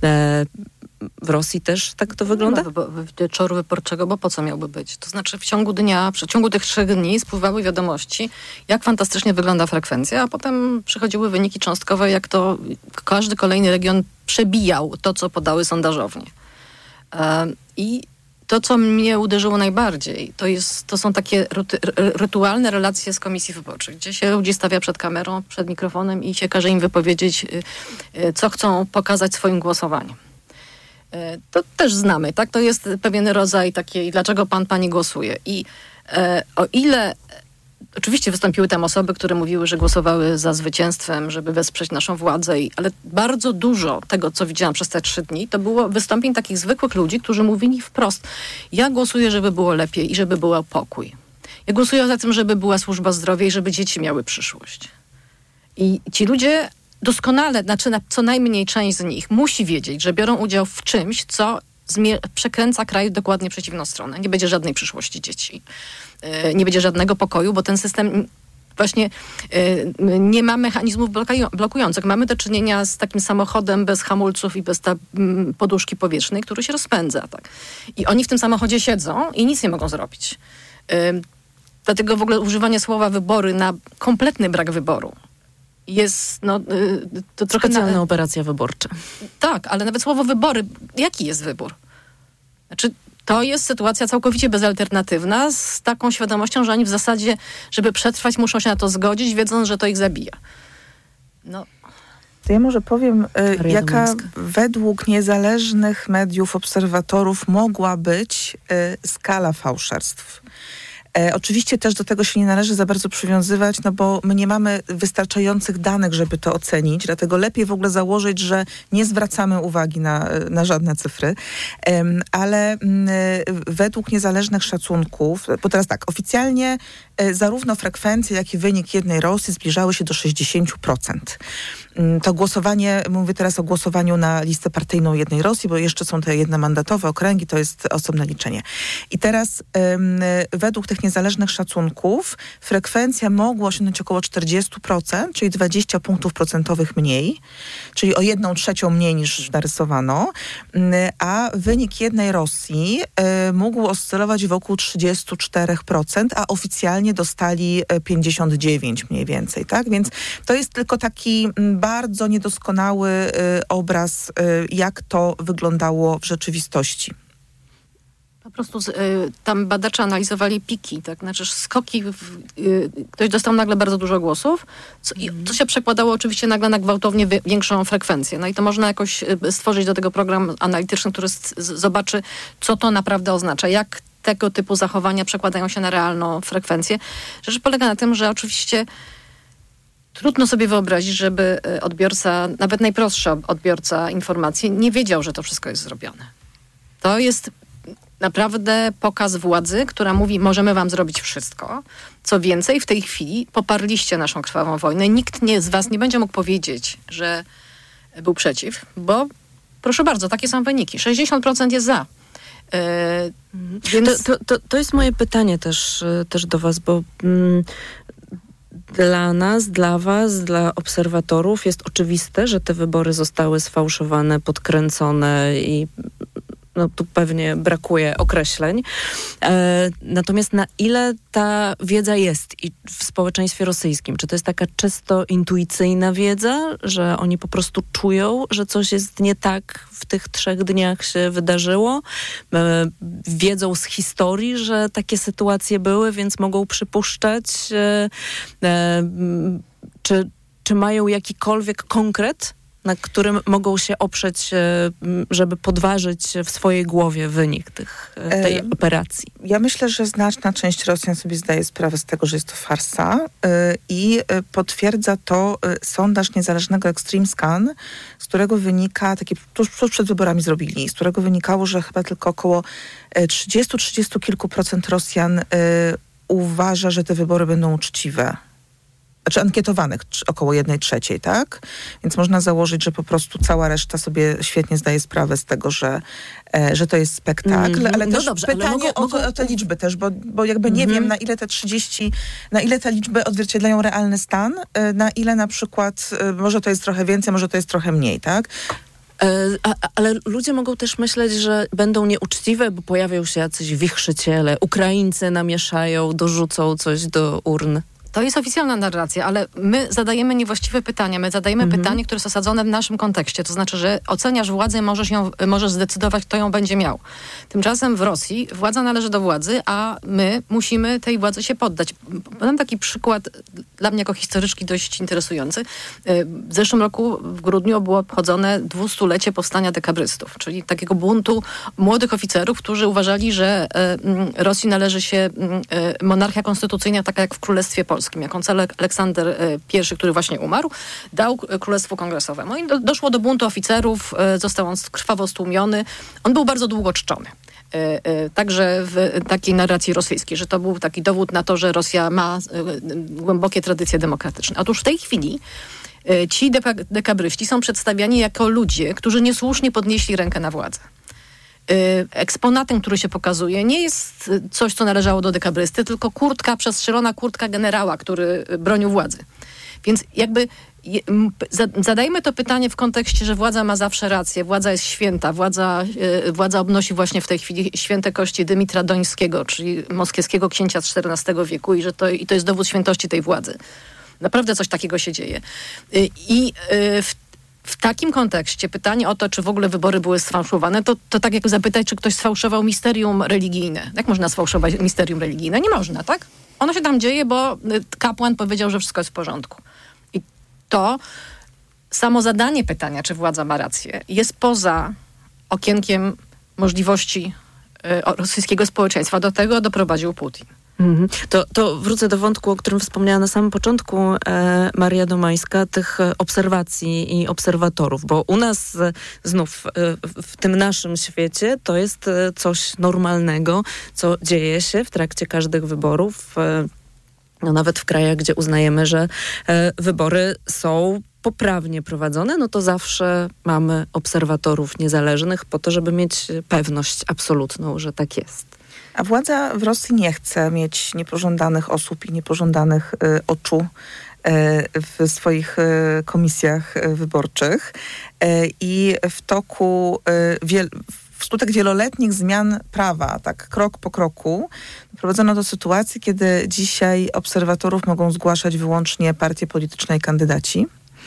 W Rosji też tak to wygląda? Nie ma wieczoru wyborczego, bo po co miałby być? To znaczy w ciągu dnia, w ciągu tych trzech dni spływały wiadomości, jak fantastycznie wygląda frekwencja, a potem przychodziły wyniki cząstkowe, jak to każdy kolejny region przebijał to, co podały sondażownie. I to, co mnie uderzyło najbardziej, to, jest, to są takie rytu, rytualne relacje z komisji wyborczych, gdzie się ludzi stawia przed kamerą, przed mikrofonem i się każe im wypowiedzieć, co chcą pokazać swoim głosowaniem. To też znamy, tak? To jest pewien rodzaj takiej, dlaczego pan, pani głosuje. I e, o ile oczywiście wystąpiły tam osoby, które mówiły, że głosowały za zwycięstwem, żeby wesprzeć naszą władzę, i, ale bardzo dużo tego, co widziałam przez te trzy dni, to było wystąpień takich zwykłych ludzi, którzy mówili wprost: ja głosuję, żeby było lepiej i żeby był pokój. Ja głosuję za tym, żeby była służba zdrowia i żeby dzieci miały przyszłość. I ci ludzie doskonale, znaczy na, co najmniej część z nich musi wiedzieć, że biorą udział w czymś, co zmier- przekręca kraj w dokładnie przeciwną stronę. Nie będzie żadnej przyszłości dzieci. Yy, nie będzie żadnego pokoju, bo ten system właśnie yy, nie ma mechanizmów blokują- blokujących. Mamy do czynienia z takim samochodem bez hamulców i bez ta, m, poduszki powietrznej, który się rozpędza. Tak? I oni w tym samochodzie siedzą i nic nie mogą zrobić. Yy, dlatego w ogóle używanie słowa wybory na kompletny brak wyboru jest, no, to trochę... Specjalna na... operacja wyborcza. Tak, ale nawet słowo wybory, jaki jest wybór? Znaczy, to jest sytuacja całkowicie bezalternatywna, z taką świadomością, że oni w zasadzie, żeby przetrwać, muszą się na to zgodzić, wiedząc, że to ich zabija. No. To ja może powiem, y, jaka według niezależnych mediów, obserwatorów mogła być y, skala fałszerstw. E, oczywiście też do tego się nie należy za bardzo przywiązywać, no bo my nie mamy wystarczających danych, żeby to ocenić, dlatego lepiej w ogóle założyć, że nie zwracamy uwagi na, na żadne cyfry, e, ale m, według niezależnych szacunków, bo teraz tak, oficjalnie e, zarówno frekwencja, jak i wynik jednej Rosji zbliżały się do sześćdziesiąt procent. To głosowanie, mówię teraz o głosowaniu na listę partyjną jednej Rosji, bo jeszcze są te jednomandatowe okręgi, to jest osobne liczenie. I teraz ym, według tych niezależnych szacunków frekwencja mogła osiągnąć około czterdzieści procent, czyli dwadzieścia punktów procentowych mniej, czyli o jedną trzecią mniej niż narysowano, a wynik jednej Rosji y, mógł oscylować wokół trzydzieści cztery procent, a oficjalnie dostali pięćdziesiąt dziewięć mniej więcej, tak? Więc to jest tylko taki bardzo niedoskonały y, obraz, y, jak to wyglądało w rzeczywistości. Po prostu y, tam badacze analizowali piki, tak? Znaczy skoki, w, y, ktoś dostał nagle bardzo dużo głosów, co, i to się przekładało oczywiście nagle na gwałtownie wy, większą frekwencję. No i to można jakoś y, stworzyć do tego program analityczny, który z, z, zobaczy, co to naprawdę oznacza, jak tego typu zachowania przekładają się na realną frekwencję. Rzecz polega na tym, że oczywiście trudno sobie wyobrazić, żeby odbiorca, nawet najprostszy odbiorca informacji, nie wiedział, że to wszystko jest zrobione. To jest naprawdę pokaz władzy, która mówi, możemy wam zrobić wszystko. Co więcej, w tej chwili poparliście naszą krwawą wojnę. Nikt nie, z was nie będzie mógł powiedzieć, że był przeciw, bo proszę bardzo, takie są wyniki. sześćdziesiąt procent jest za. Yy, więc... to, to, to, to jest moje pytanie też, też do was, bo... Mm, dla nas, dla was, dla obserwatorów jest oczywiste, że te wybory zostały sfałszowane, podkręcone i no tu pewnie brakuje określeń. E, natomiast na ile ta wiedza jest i w społeczeństwie rosyjskim? Czy to jest taka czysto intuicyjna wiedza, że oni po prostu czują, że coś jest nie tak w tych trzech dniach się wydarzyło? E, wiedzą z historii, że takie sytuacje były, więc mogą przypuszczać? E, e, czy, czy mają jakikolwiek konkret, na którym mogą się oprzeć, żeby podważyć w swojej głowie wynik tych, tej e, operacji? Ja myślę, że znaczna część Rosjan sobie zdaje sprawę z tego, że jest to farsa yy, i potwierdza to yy, sondaż niezależnego Extreme Scan, z którego wynika, taki tuż, tuż przed wyborami zrobili, z którego wynikało, że chyba tylko około trzydzieści trzydzieści kilku procent Rosjan yy, uważa, że te wybory będą uczciwe. Znaczy ankietowanych około jednej trzeciej, tak? Więc można założyć, że po prostu cała reszta sobie świetnie zdaje sprawę z tego, że, e, że to jest spektakl, mm-hmm. ale no też dobrze, pytanie ale mogą, o, mogą... o te liczby też, bo, bo jakby nie mm-hmm. wiem, na ile te trzydzieści, na ile te liczby odzwierciedlają realny stan, e, na ile na przykład, e, może to jest trochę więcej, może to jest trochę mniej, tak? A, ale ludzie mogą też myśleć, że będą nieuczciwe, bo pojawią się jacyś wichrzyciele, Ukraińcy namieszają, dorzucą coś do urn. To jest oficjalna narracja, ale my zadajemy niewłaściwe pytania. My zadajemy mhm. pytanie, które jest osadzone w naszym kontekście. To znaczy, że oceniasz władzę i możesz, ją, możesz zdecydować, kto ją będzie miał. Tymczasem w Rosji władza należy do władzy, a my musimy tej władzy się poddać. Podam taki przykład dla mnie jako historyczki dość interesujący. W zeszłym roku w grudniu było obchodzone dwustulecie powstania dekabrystów, czyli takiego buntu młodych oficerów, którzy uważali, że Rosji należy się monarchia konstytucyjna, taka jak w Królestwie Polskim. Jak Aleksander I, który właśnie umarł, dał Królestwu Kongresowemu. I do, doszło do buntu oficerów, został on krwawo stłumiony. On był bardzo długo czczony. Także w takiej narracji rosyjskiej, że to był taki dowód na to, że Rosja ma głębokie tradycje demokratyczne. Otóż w tej chwili ci dekabryści są przedstawiani jako ludzie, którzy niesłusznie podnieśli rękę na władzę. Eksponatem, który się pokazuje, nie jest coś, co należało do dekabrysty, tylko kurtka, przestrzelona kurtka generała, który bronił władzy. Więc jakby zadajmy to pytanie w kontekście, że władza ma zawsze rację, władza jest święta, władza, władza obnosi właśnie w tej chwili święte kości Dymitra Dońskiego, czyli moskiewskiego księcia z czternastego wieku i że to, i to jest dowód świętości tej władzy. Naprawdę coś takiego się dzieje. I w W takim kontekście pytanie o to, czy w ogóle wybory były sfałszowane, to, to tak jak zapytać, czy ktoś sfałszował misterium religijne. Jak można sfałszować misterium religijne? Nie można, tak? Ono się tam dzieje, bo kapłan powiedział, że wszystko jest w porządku. I to samo zadanie pytania, czy władza ma rację, jest poza okienkiem możliwości y, rosyjskiego społeczeństwa. Do tego doprowadził Putin. Mhm. To, to wrócę do wątku, o którym wspomniała na samym początku e, Maria Domańska, tych obserwacji i obserwatorów, bo u nas e, znów e, w tym naszym świecie to jest e, coś normalnego, co dzieje się w trakcie każdych wyborów, e, no nawet w krajach, gdzie uznajemy, że e, wybory są poprawnie prowadzone, no to zawsze mamy obserwatorów niezależnych po to, żeby mieć pewność absolutną, że tak jest. A władza w Rosji nie chce mieć niepożądanych osób i niepożądanych y, oczu y, w swoich y, komisjach y, wyborczych. Y, I w toku, y, wiel, wskutek wieloletnich zmian prawa, tak krok po kroku, doprowadzono do sytuacji, kiedy dzisiaj obserwatorów mogą zgłaszać wyłącznie partie polityczne i kandydaci.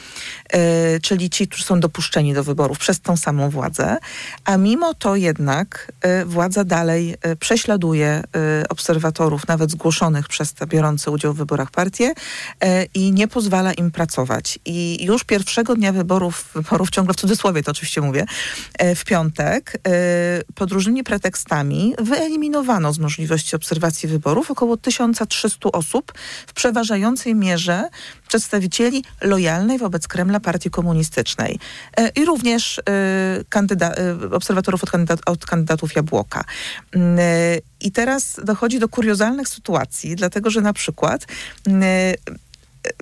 Yy, czyli ci, którzy są dopuszczeni do wyborów przez tą samą władzę, a mimo to jednak yy, władza dalej yy, prześladuje yy, obserwatorów, nawet zgłoszonych przez te biorące udział w wyborach partie yy, i nie pozwala im pracować. I już pierwszego dnia wyborów, wyborów ciągle w cudzysłowie to oczywiście mówię, yy, w piątek yy, pod różnymi pretekstami wyeliminowano z możliwości obserwacji wyborów około tysiąc trzysta osób, w przeważającej mierze przedstawicieli lojalnej wobec Kremla partii komunistycznej e, i również e, kandyda- e, obserwatorów od, kandydat- od kandydatów Jabłoka. E, I teraz dochodzi do kuriozalnych sytuacji, dlatego że na przykład e,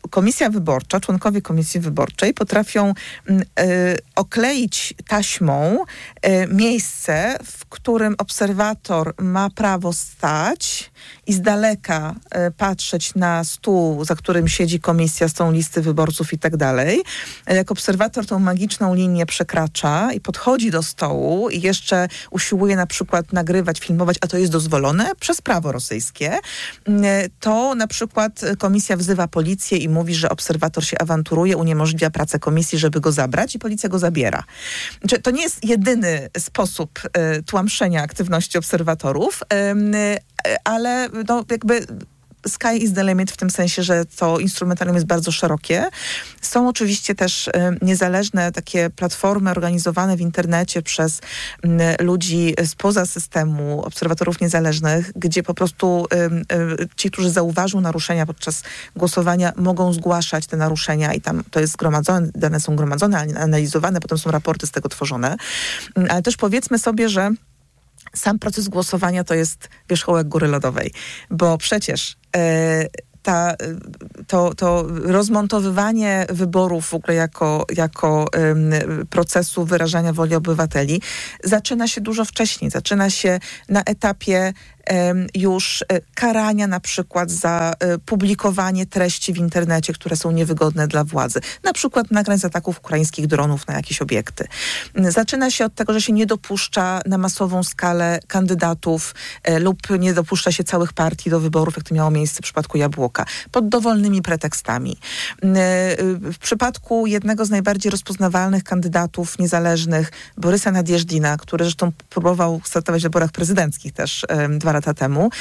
komisja wyborcza, członkowie komisji wyborczej potrafią y, okleić taśmą y, miejsce, w którym obserwator ma prawo stać i z daleka y, patrzeć na stół, za którym siedzi komisja z tą listy wyborców i tak dalej. Jak obserwator tą magiczną linię przekracza i podchodzi do stołu i jeszcze usiłuje na przykład nagrywać, filmować, a to jest dozwolone przez prawo rosyjskie, to na przykład komisja wzywa policję i mówi, że obserwator się awanturuje, uniemożliwia pracę komisji, żeby go zabrać i policja go zabiera. To nie jest jedyny sposób y, tłamszenia aktywności obserwatorów, y, ale no, jakby sky is the limit w tym sensie, że to instrumentarium jest bardzo szerokie. Są oczywiście też y, niezależne takie platformy organizowane w internecie przez y, ludzi spoza systemu, obserwatorów niezależnych, gdzie po prostu y, y, ci, którzy zauważą naruszenia podczas głosowania, mogą zgłaszać te naruszenia i tam to jest zgromadzone, dane są gromadzone, analizowane, potem są raporty z tego tworzone. Y, ale też powiedzmy sobie, że sam proces głosowania to jest wierzchołek góry lodowej, bo przecież e, ta, to, to rozmontowywanie wyborów w ogóle jako, jako um, procesu wyrażania woli obywateli zaczyna się dużo wcześniej. Zaczyna się na etapie um, już karania na przykład za um, publikowanie treści w internecie, które są niewygodne dla władzy. Na przykład nagrań z ataków ukraińskich dronów na jakieś obiekty. Zaczyna się od tego, że się nie dopuszcza na masową skalę kandydatów e, lub nie dopuszcza się całych partii do wyborów, jak to miało miejsce w przypadku Jabłoka, pod dowolnymi pretekstami. W przypadku jednego z najbardziej rozpoznawalnych kandydatów niezależnych, Borysa Nadjeżdina, który zresztą próbował startować w wyborach prezydenckich też um, dwa lata temu,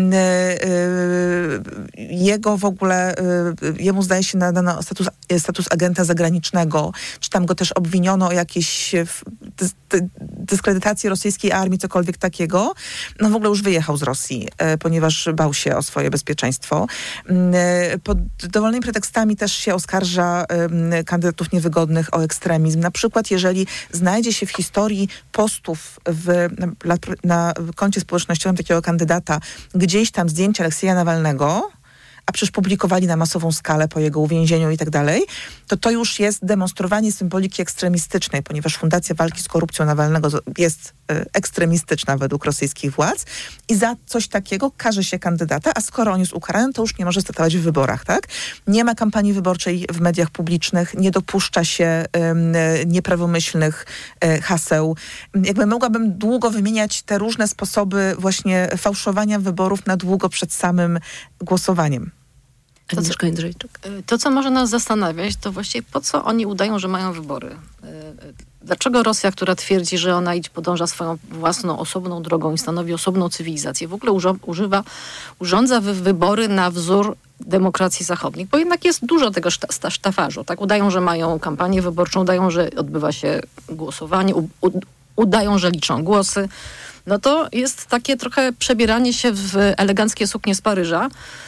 jego w ogóle, jemu zdaje się nadano status, status agenta zagranicznego, czy tam go też obwiniono o jakieś dyskredytację rosyjskiej armii, cokolwiek takiego. No w ogóle już wyjechał z Rosji, ponieważ bał się o swoje bezpieczeństwo. Pod dowolnymi pretekstami też się oskarża um, kandydatów niewygodnych o ekstremizm. Na przykład, jeżeli znajdzie się w historii postów w, na, na koncie społecznościowym takiego kandydata gdzieś tam zdjęcia Aleksieja Nawalnego, a przecież publikowali na masową skalę po jego uwięzieniu i tak dalej, to to już jest demonstrowanie symboliki ekstremistycznej, ponieważ Fundacja Walki z Korupcją Nawalnego jest y, ekstremistyczna według rosyjskich władz i za coś takiego karze się kandydata, a skoro on jest ukarany, to już nie może startować w wyborach, tak? Nie ma kampanii wyborczej w mediach publicznych, nie dopuszcza się y, nieprawomyślnych y, haseł. Jakby mogłabym długo wymieniać te różne sposoby właśnie fałszowania wyborów na długo przed samym głosowaniem. To co, to, co może nas zastanawiać, to właściwie po co oni udają, że mają wybory? Dlaczego Rosja, która twierdzi, że ona idzie, podąża swoją własną, osobną drogą i stanowi osobną cywilizację, w ogóle użo- używa, urządza wy- wybory na wzór demokracji zachodnich? Bo jednak jest dużo tego szta- sztafarzu. Tak? Udają, że mają kampanię wyborczą, udają, że odbywa się głosowanie, u- u- udają, że liczą głosy. No to jest takie trochę przebieranie się w eleganckie suknie z Paryża,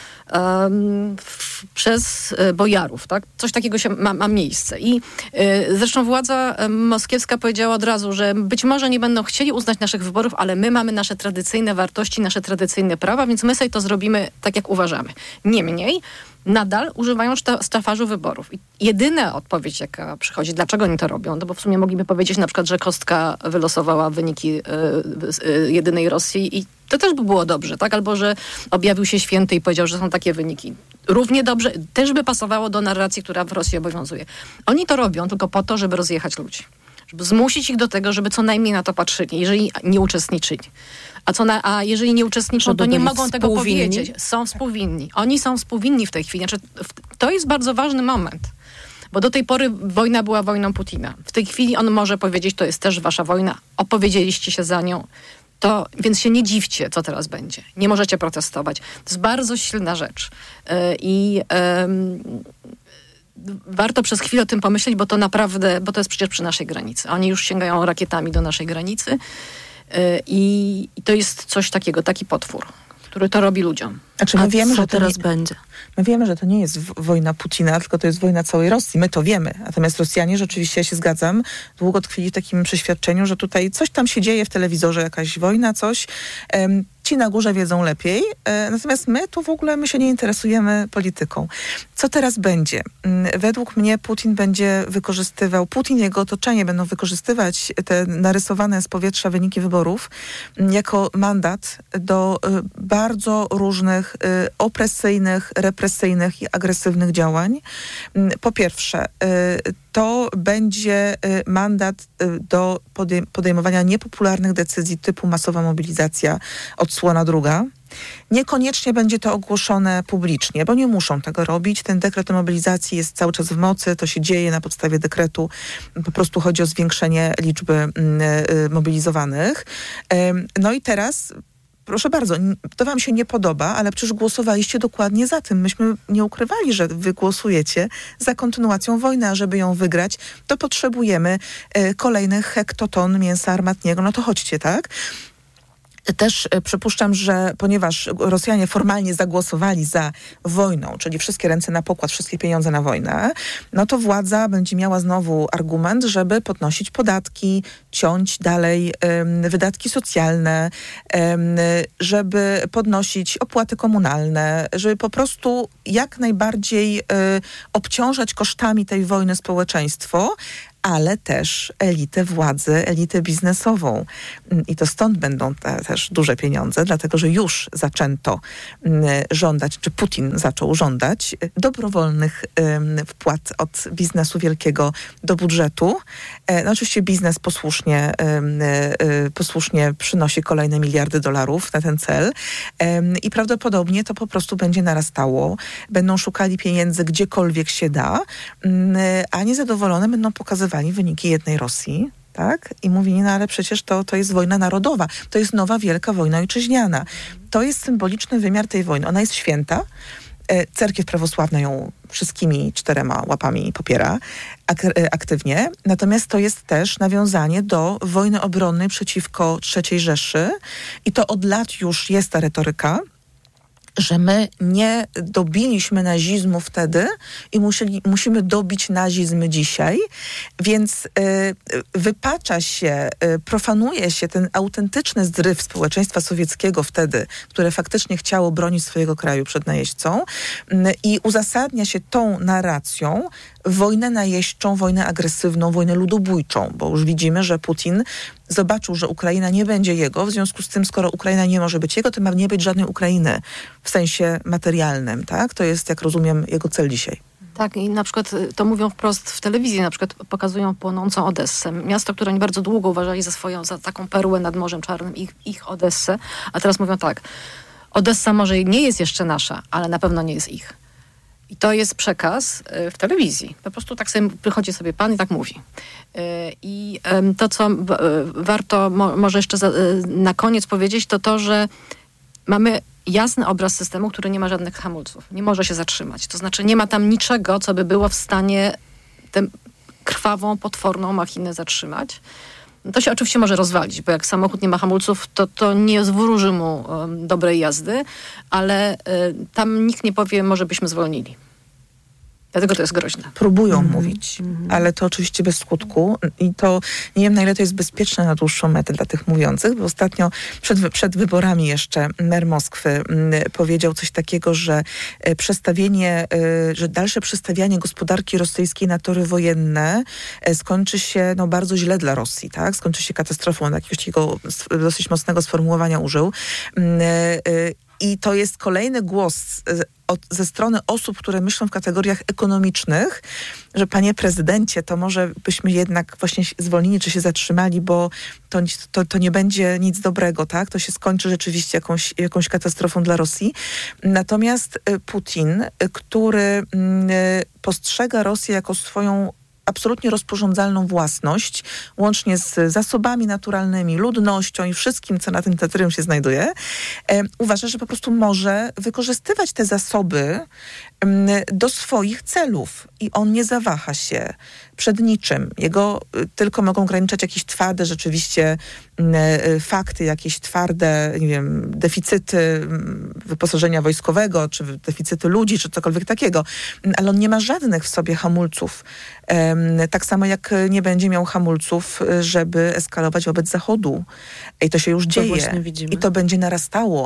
Um, w, przez y, bojarów, tak? Coś takiego się ma, ma miejsce. I y, zresztą władza y, moskiewska powiedziała od razu, że być może nie będą chcieli uznać naszych wyborów, ale my mamy nasze tradycyjne wartości, nasze tradycyjne prawa, więc my sobie to zrobimy tak, jak uważamy. Niemniej nadal używają sztafarzu wyborów. I jedyna odpowiedź, jaka przychodzi, dlaczego oni to robią, no bo w sumie mogliby powiedzieć na przykład, że kostka wylosowała wyniki y, y, jedynej Rosji i to też by było dobrze, tak? Albo, że objawił się święty i powiedział, że są takie wyniki. Równie dobrze, też by pasowało do narracji, która w Rosji obowiązuje. Oni to robią tylko po to, żeby rozjechać ludzi. Żeby zmusić ich do tego, żeby co najmniej na to patrzyli, jeżeli nie uczestniczyli. A, co na, a jeżeli nie uczestniczą, żeby to nie mogą tego powiedzieć. Są współwinni. Oni są współwinni w tej chwili. Znaczy, to jest bardzo ważny moment. Bo do tej pory wojna była wojną Putina. W tej chwili on może powiedzieć, to jest też wasza wojna. Opowiedzieliście się za nią. To, więc się nie dziwcie, co teraz będzie. Nie możecie protestować. To jest bardzo silna rzecz. Yy, I yy, warto przez chwilę o tym pomyśleć, bo to naprawdę, bo to jest przecież przy naszej granicy. Oni już sięgają rakietami do naszej granicy yy, i, i to jest coś takiego, taki potwór, który to robi ludziom. Znaczy, my A wiemy, co że teraz nie, będzie? My wiemy, że to nie jest wojna Putina, tylko to jest wojna całej Rosji. My to wiemy. Natomiast Rosjanie, rzeczywiście, ja się zgadzam, długo tkwili w takim przeświadczeniu, że tutaj coś tam się dzieje w telewizorze, jakaś wojna, coś. Um, ci ci na górze wiedzą lepiej, natomiast my tu w ogóle my się nie interesujemy polityką. Co teraz będzie? Według mnie Putin będzie wykorzystywał, Putin i jego otoczenie będą wykorzystywać te narysowane z powietrza wyniki wyborów jako mandat do bardzo różnych opresyjnych, represyjnych i agresywnych działań. Po pierwsze, to będzie mandat do podejmowania niepopularnych decyzji typu masowa mobilizacja, odsłona druga. Niekoniecznie będzie to ogłoszone publicznie, bo nie muszą tego robić. Ten dekret o mobilizacji jest cały czas w mocy, to się dzieje na podstawie dekretu. Po prostu chodzi o zwiększenie liczby mobilizowanych. No i teraz proszę bardzo, to wam się nie podoba, ale przecież głosowaliście dokładnie za tym. Myśmy nie ukrywali, że wy głosujecie za kontynuacją wojny, a żeby ją wygrać, to potrzebujemy y, kolejnych hektoton mięsa armatniego. No to chodźcie, tak? Też przypuszczam, że ponieważ Rosjanie formalnie zagłosowali za wojną, czyli wszystkie ręce na pokład, wszystkie pieniądze na wojnę, no to władza będzie miała znowu argument, żeby podnosić podatki, ciąć dalej um, wydatki socjalne, um, żeby podnosić opłaty komunalne, żeby po prostu jak najbardziej um, obciążać kosztami tej wojny społeczeństwo, ale też elitę władzy, elitę biznesową. I to stąd będą te, też duże pieniądze, dlatego że już zaczęto y, żądać, czy Putin zaczął żądać dobrowolnych y, wpłat od biznesu wielkiego do budżetu. E, no oczywiście biznes posłusznie, y, y, posłusznie przynosi kolejne miliardy dolarów na ten cel e, i prawdopodobnie to po prostu będzie narastało. Będą szukali pieniędzy gdziekolwiek się da, y, a niezadowolone będą pokazywać wyniki jednej Rosji, tak? I mówili, no ale przecież to, to jest wojna narodowa. To jest nowa wielka wojna ojczyźniana. To jest symboliczny wymiar tej wojny. Ona jest święta. Cerkiew prawosławna ją wszystkimi czterema łapami popiera ak- aktywnie. Natomiast to jest też nawiązanie do wojny obronnej przeciwko trzeciej Rzeszy. I to od lat już jest ta retoryka, że my nie dobiliśmy nazizmu wtedy i musieli, musimy dobić nazizm dzisiaj, więc y, wypacza się, y, profanuje się ten autentyczny zryw społeczeństwa sowieckiego wtedy, które faktycznie chciało bronić swojego kraju przed najeźdźcą y, i uzasadnia się tą narracją wojnę najeźdźczą, wojnę agresywną, wojnę ludobójczą, bo już widzimy, że Putin zobaczył, że Ukraina nie będzie jego, w związku z tym, skoro Ukraina nie może być jego, to ma nie być żadnej Ukrainy w sensie materialnym, tak? To jest, jak rozumiem, jego cel dzisiaj. Tak, i na przykład to mówią wprost w telewizji, na przykład pokazują płonącą Odessę. Miasto, które oni bardzo długo uważali za swoją, za taką perłę nad Morzem Czarnym, ich, ich Odessę, a teraz mówią tak, Odessa może nie jest jeszcze nasza, ale na pewno nie jest ich. I to jest przekaz w telewizji. Po prostu tak sobie przychodzi sobie pan i tak mówi. I to, co warto może jeszcze na koniec powiedzieć, to to, że mamy jasny obraz systemu, który nie ma żadnych hamulców. Nie może się zatrzymać. To znaczy nie ma tam niczego, co by było w stanie tę krwawą, potworną machinę zatrzymać. To się oczywiście może rozwalić, bo jak samochód nie ma hamulców, to, to nie zwróży mu um, dobrej jazdy, ale y, tam nikt nie powie, może byśmy zwolnili. Dlatego to jest groźne. Próbują mm. mówić, mm. ale to oczywiście bez skutku i to nie wiem, na ile to jest bezpieczne na dłuższą metę dla tych mówiących, bo ostatnio przed, przed wyborami jeszcze mer Moskwy m, powiedział coś takiego, że e, przestawienie, e, że dalsze przestawianie gospodarki rosyjskiej na tory wojenne e, skończy się no, bardzo źle dla Rosji, tak? Skończy się katastrofą, on jakiegoś takiego dosyć mocnego sformułowania użył. E, e, I to jest kolejny głos od, ze strony osób, które myślą w kategoriach ekonomicznych, że panie prezydencie, to może byśmy jednak właśnie zwolnili, czy się zatrzymali, bo to, to, to nie będzie nic dobrego, tak? To się skończy rzeczywiście jakąś, jakąś katastrofą dla Rosji. Natomiast Putin, który postrzega Rosję jako swoją absolutnie rozporządzalną własność, łącznie z zasobami naturalnymi, ludnością i wszystkim, co na tym terytorium się znajduje, e, uważa, że po prostu może wykorzystywać te zasoby m, do swoich celów. I on nie zawaha się przed niczym. Jego y, tylko mogą ograniczać jakieś twarde rzeczywiście y, y, fakty, jakieś twarde, nie wiem, deficyty y, wyposażenia wojskowego, czy deficyty ludzi, czy cokolwiek takiego. Ale on nie ma żadnych w sobie hamulców. Y, tak samo jak nie będzie miał hamulców, żeby eskalować wobec Zachodu. I to się już to dzieje. I to będzie narastało.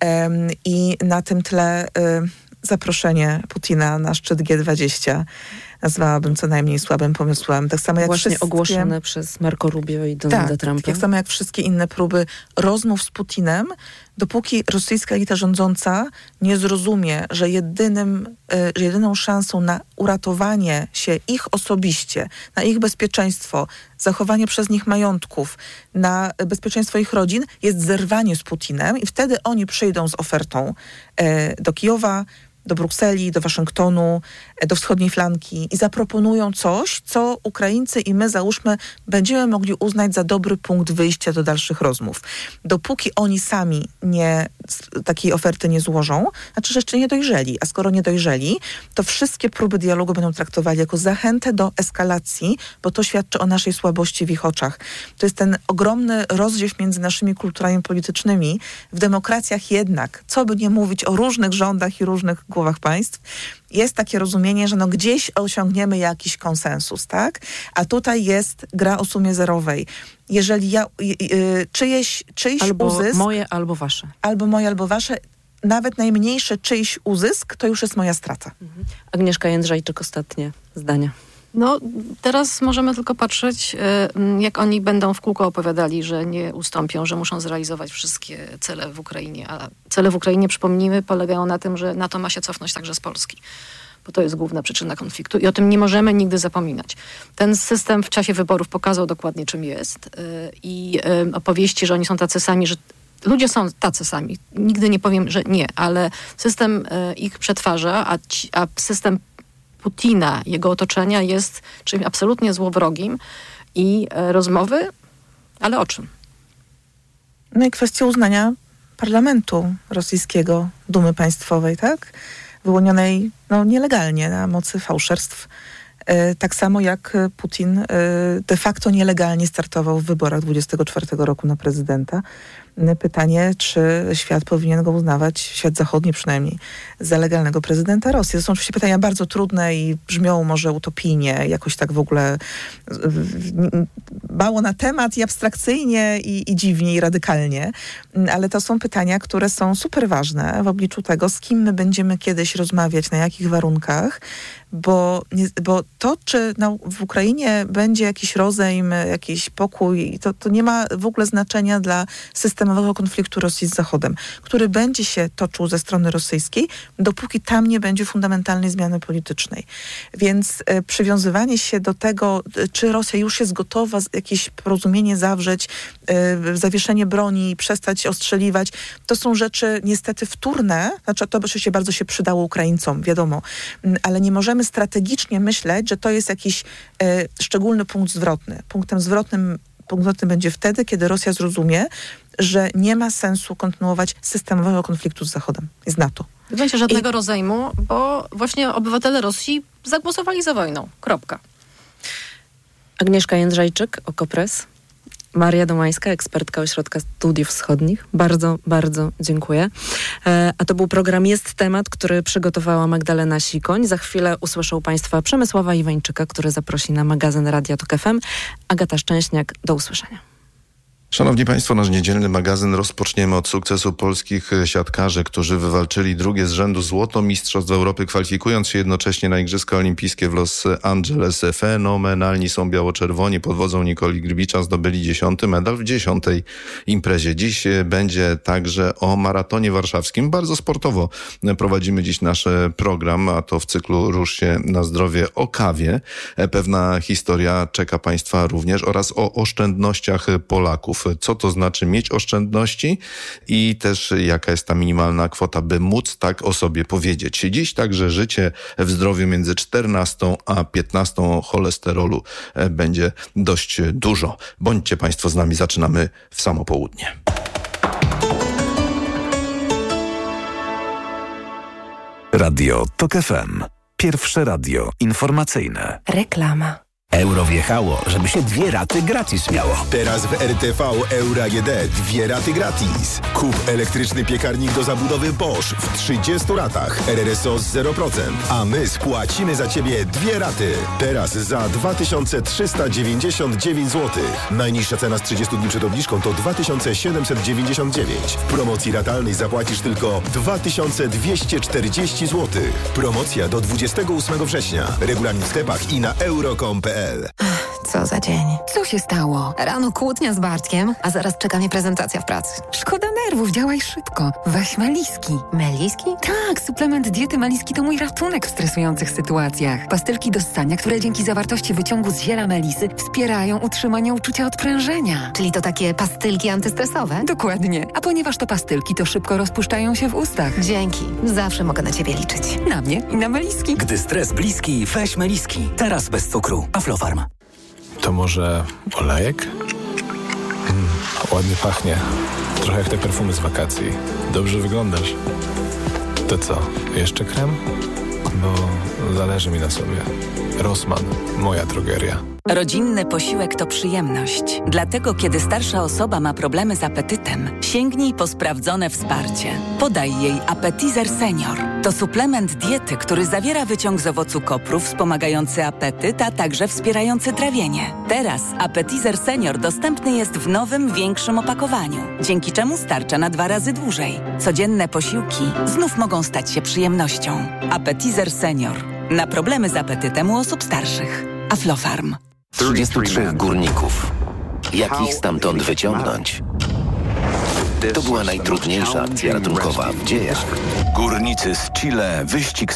Y, I na tym tle y, zaproszenie Putina na szczyt G dwadzieścia nazwałabym co najmniej słabym pomysłem. Tak samo jak Właśnie wszystkie... ogłoszone przez Marco Rubio i Donalda tak, Trumpa. Tak samo jak wszystkie inne próby rozmów z Putinem, dopóki rosyjska elita rządząca nie zrozumie, że, jedynym, że jedyną szansą na uratowanie się ich osobiście, na ich bezpieczeństwo, zachowanie przez nich majątków, na bezpieczeństwo ich rodzin jest zerwanie z Putinem i wtedy oni przyjdą z ofertą e, do Kijowa, do Brukseli, do Waszyngtonu, do wschodniej flanki i zaproponują coś, co Ukraińcy i my, załóżmy, będziemy mogli uznać za dobry punkt wyjścia do dalszych rozmów. Dopóki oni sami nie, takiej oferty nie złożą, znaczy, że jeszcze nie dojrzeli, a skoro nie dojrzeli, to wszystkie próby dialogu będą traktowali jako zachętę do eskalacji, bo to świadczy o naszej słabości w ich oczach. To jest ten ogromny rozziew między naszymi kulturami politycznymi. W demokracjach jednak, co by nie mówić o różnych rządach i różnych głowach państw, jest takie rozumienie, że no gdzieś osiągniemy jakiś konsensus, tak? A tutaj jest gra o sumie zerowej. Jeżeli ja, y, y, czyjeś, czyjś albo uzysk... moje, albo wasze. Albo moje, albo wasze. Nawet najmniejszy czyjś uzysk, to już jest moja strata. Mhm. Agnieszka Jędrzejczyk, ostatnie zdania. No, teraz możemy tylko patrzeć, jak oni będą w kółko opowiadali, że nie ustąpią, że muszą zrealizować wszystkie cele w Ukrainie. A cele w Ukrainie, przypomnijmy, polegają na tym, że NATO ma się cofnąć także z Polski. Bo to jest główna przyczyna konfliktu i o tym nie możemy nigdy zapominać. Ten system w czasie wyborów pokazał dokładnie, czym jest. I opowieści, że oni są tacy sami, że ludzie są tacy sami. Nigdy nie powiem, że nie, ale system ich przetwarza, a, ci, a system Putina, jego otoczenia jest czymś absolutnie złowrogim i e, rozmowy, ale o czym? No i kwestia uznania parlamentu rosyjskiego, Dumy Państwowej, tak? Wyłonionej no, nielegalnie na mocy fałszerstw. E, tak samo jak Putin e, de facto nielegalnie startował w wyborach dwudziestego czwartego roku na prezydenta. Pytanie, czy świat powinien go uznawać, świat zachodni przynajmniej, za legalnego prezydenta Rosji. To są oczywiście pytania bardzo trudne i brzmią może utopijnie, jakoś tak w ogóle mało na temat i abstrakcyjnie i, i dziwnie i radykalnie, ale to są pytania, które są super ważne w obliczu tego, z kim my będziemy kiedyś rozmawiać, na jakich warunkach, bo, bo to, czy na, w Ukrainie będzie jakiś rozejm, jakiś pokój, to, to nie ma w ogóle znaczenia dla systemowego konfliktu Rosji z Zachodem, który będzie się toczył ze strony rosyjskiej, dopóki tam nie będzie fundamentalnej zmiany politycznej. Więc e, przywiązywanie się do tego, czy Rosja już jest gotowa jakieś porozumienie zawrzeć, e, zawieszenie broni, przestać ostrzeliwać, to są rzeczy niestety wtórne, znaczy to oczywiście bardzo się przydało Ukraińcom, wiadomo, ale nie możemy strategicznie myśleć, że to jest jakiś e, szczególny punkt zwrotny. Punktem zwrotnym, punkt zwrotny będzie wtedy, kiedy Rosja zrozumie, że nie ma sensu kontynuować systemowego konfliktu z Zachodem, z NATO. Nie będzie żadnego I... rozejmu, bo właśnie obywatele Rosji zagłosowali za wojną. Kropka. Agnieszka Jędrzejczyk, Okopres. Maria Domańska, ekspertka Ośrodka Studiów Wschodnich. Bardzo, bardzo dziękuję. E, a to był program Jest Temat, który przygotowała Magdalena Sikoń. Za chwilę usłyszą Państwa Przemysława Iwańczyka, który zaprosi na magazyn Radia Tok F M. Agata Szczęśniak, do usłyszenia. Szanowni Państwo, nasz niedzielny magazyn rozpoczniemy od sukcesu polskich siatkarzy, którzy wywalczyli drugie z rzędu złoto mistrzostw Europy, kwalifikując się jednocześnie na Igrzyska Olimpijskie w Los Angeles. Fenomenalni są biało-czerwoni. Pod wodzą Nikoli Grbicza zdobyli dziesiąty medal w dziesiątej imprezie. Dziś będzie także o maratonie warszawskim. Bardzo sportowo prowadzimy dziś nasz program, a to w cyklu Rusz się na zdrowie o kawie. Pewna historia czeka Państwa również oraz o oszczędnościach Polaków. Co to znaczy mieć oszczędności i też jaka jest ta minimalna kwota, by móc tak o sobie powiedzieć. Dziś także życie w zdrowiu między czternastą a piętnastą cholesterolu będzie dość dużo. Bądźcie Państwo z nami, zaczynamy w samo południe. Radio Tok F M. Pierwsze radio informacyjne. Reklama. Euro wjechało, żeby się dwie raty gratis miało. Teraz w R T V Euro A G D dwie raty gratis. Kup elektryczny piekarnik do zabudowy Bosch w trzydziestu ratach. R R S O z zero procent. A my spłacimy za Ciebie dwie raty. Teraz za dwa tysiące trzysta dziewięćdziesiąt dziewięć złotych. Najniższa cena z trzydziestu dni przed obniżką to dwa tysiące siedemset dziewięćdziesiąt dziewięć. W promocji ratalnej zapłacisz tylko dwa tysiące dwieście czterdzieści złotych. Promocja do dwudziestego ósmego września. Regulamin w sklepach i na euro kropka com kropka p l. Co za dzień. Co się stało? Rano kłótnia z Bartkiem, a zaraz czeka mnie prezentacja w pracy. Szkoda nerwów, działaj szybko. Weź Meliski. Meliski? Tak, suplement diety Meliski to mój ratunek w stresujących sytuacjach. Pastylki do ssania, które dzięki zawartości wyciągu z ziela melisy wspierają utrzymanie uczucia odprężenia. Czyli to takie pastylki antystresowe? Dokładnie. A ponieważ to pastylki, to szybko rozpuszczają się w ustach. Dzięki. Zawsze mogę na Ciebie liczyć. Na mnie i na Meliski. Gdy stres bliski, weź Meliski. Teraz bez cukru. Aflofarm. To może olejek? Mm, ładnie pachnie. Trochę jak te perfumy z wakacji. Dobrze wyglądasz. To co, jeszcze krem? Bo zależy mi na sobie. Rossmann, moja drogeria. Rodzinny posiłek to przyjemność. Dlatego, kiedy starsza osoba ma problemy z apetytem, sięgnij po sprawdzone wsparcie. Podaj jej Appetizer Senior. To suplement diety, który zawiera wyciąg z owocu kopru wspomagający apetyt, a także wspierający trawienie. Teraz Appetizer Senior dostępny jest w nowym, większym opakowaniu, dzięki czemu starcza na dwa razy dłużej. Codzienne posiłki znów mogą stać się przyjemnością. Appetizer Senior. Na problemy z apetytem u osób starszych. Aflofarm. trzydziestu trzech górników. Jak ich stamtąd wyciągnąć? To była najtrudniejsza akcja ratunkowa w dziejach. Górnicy z Chile, wyścig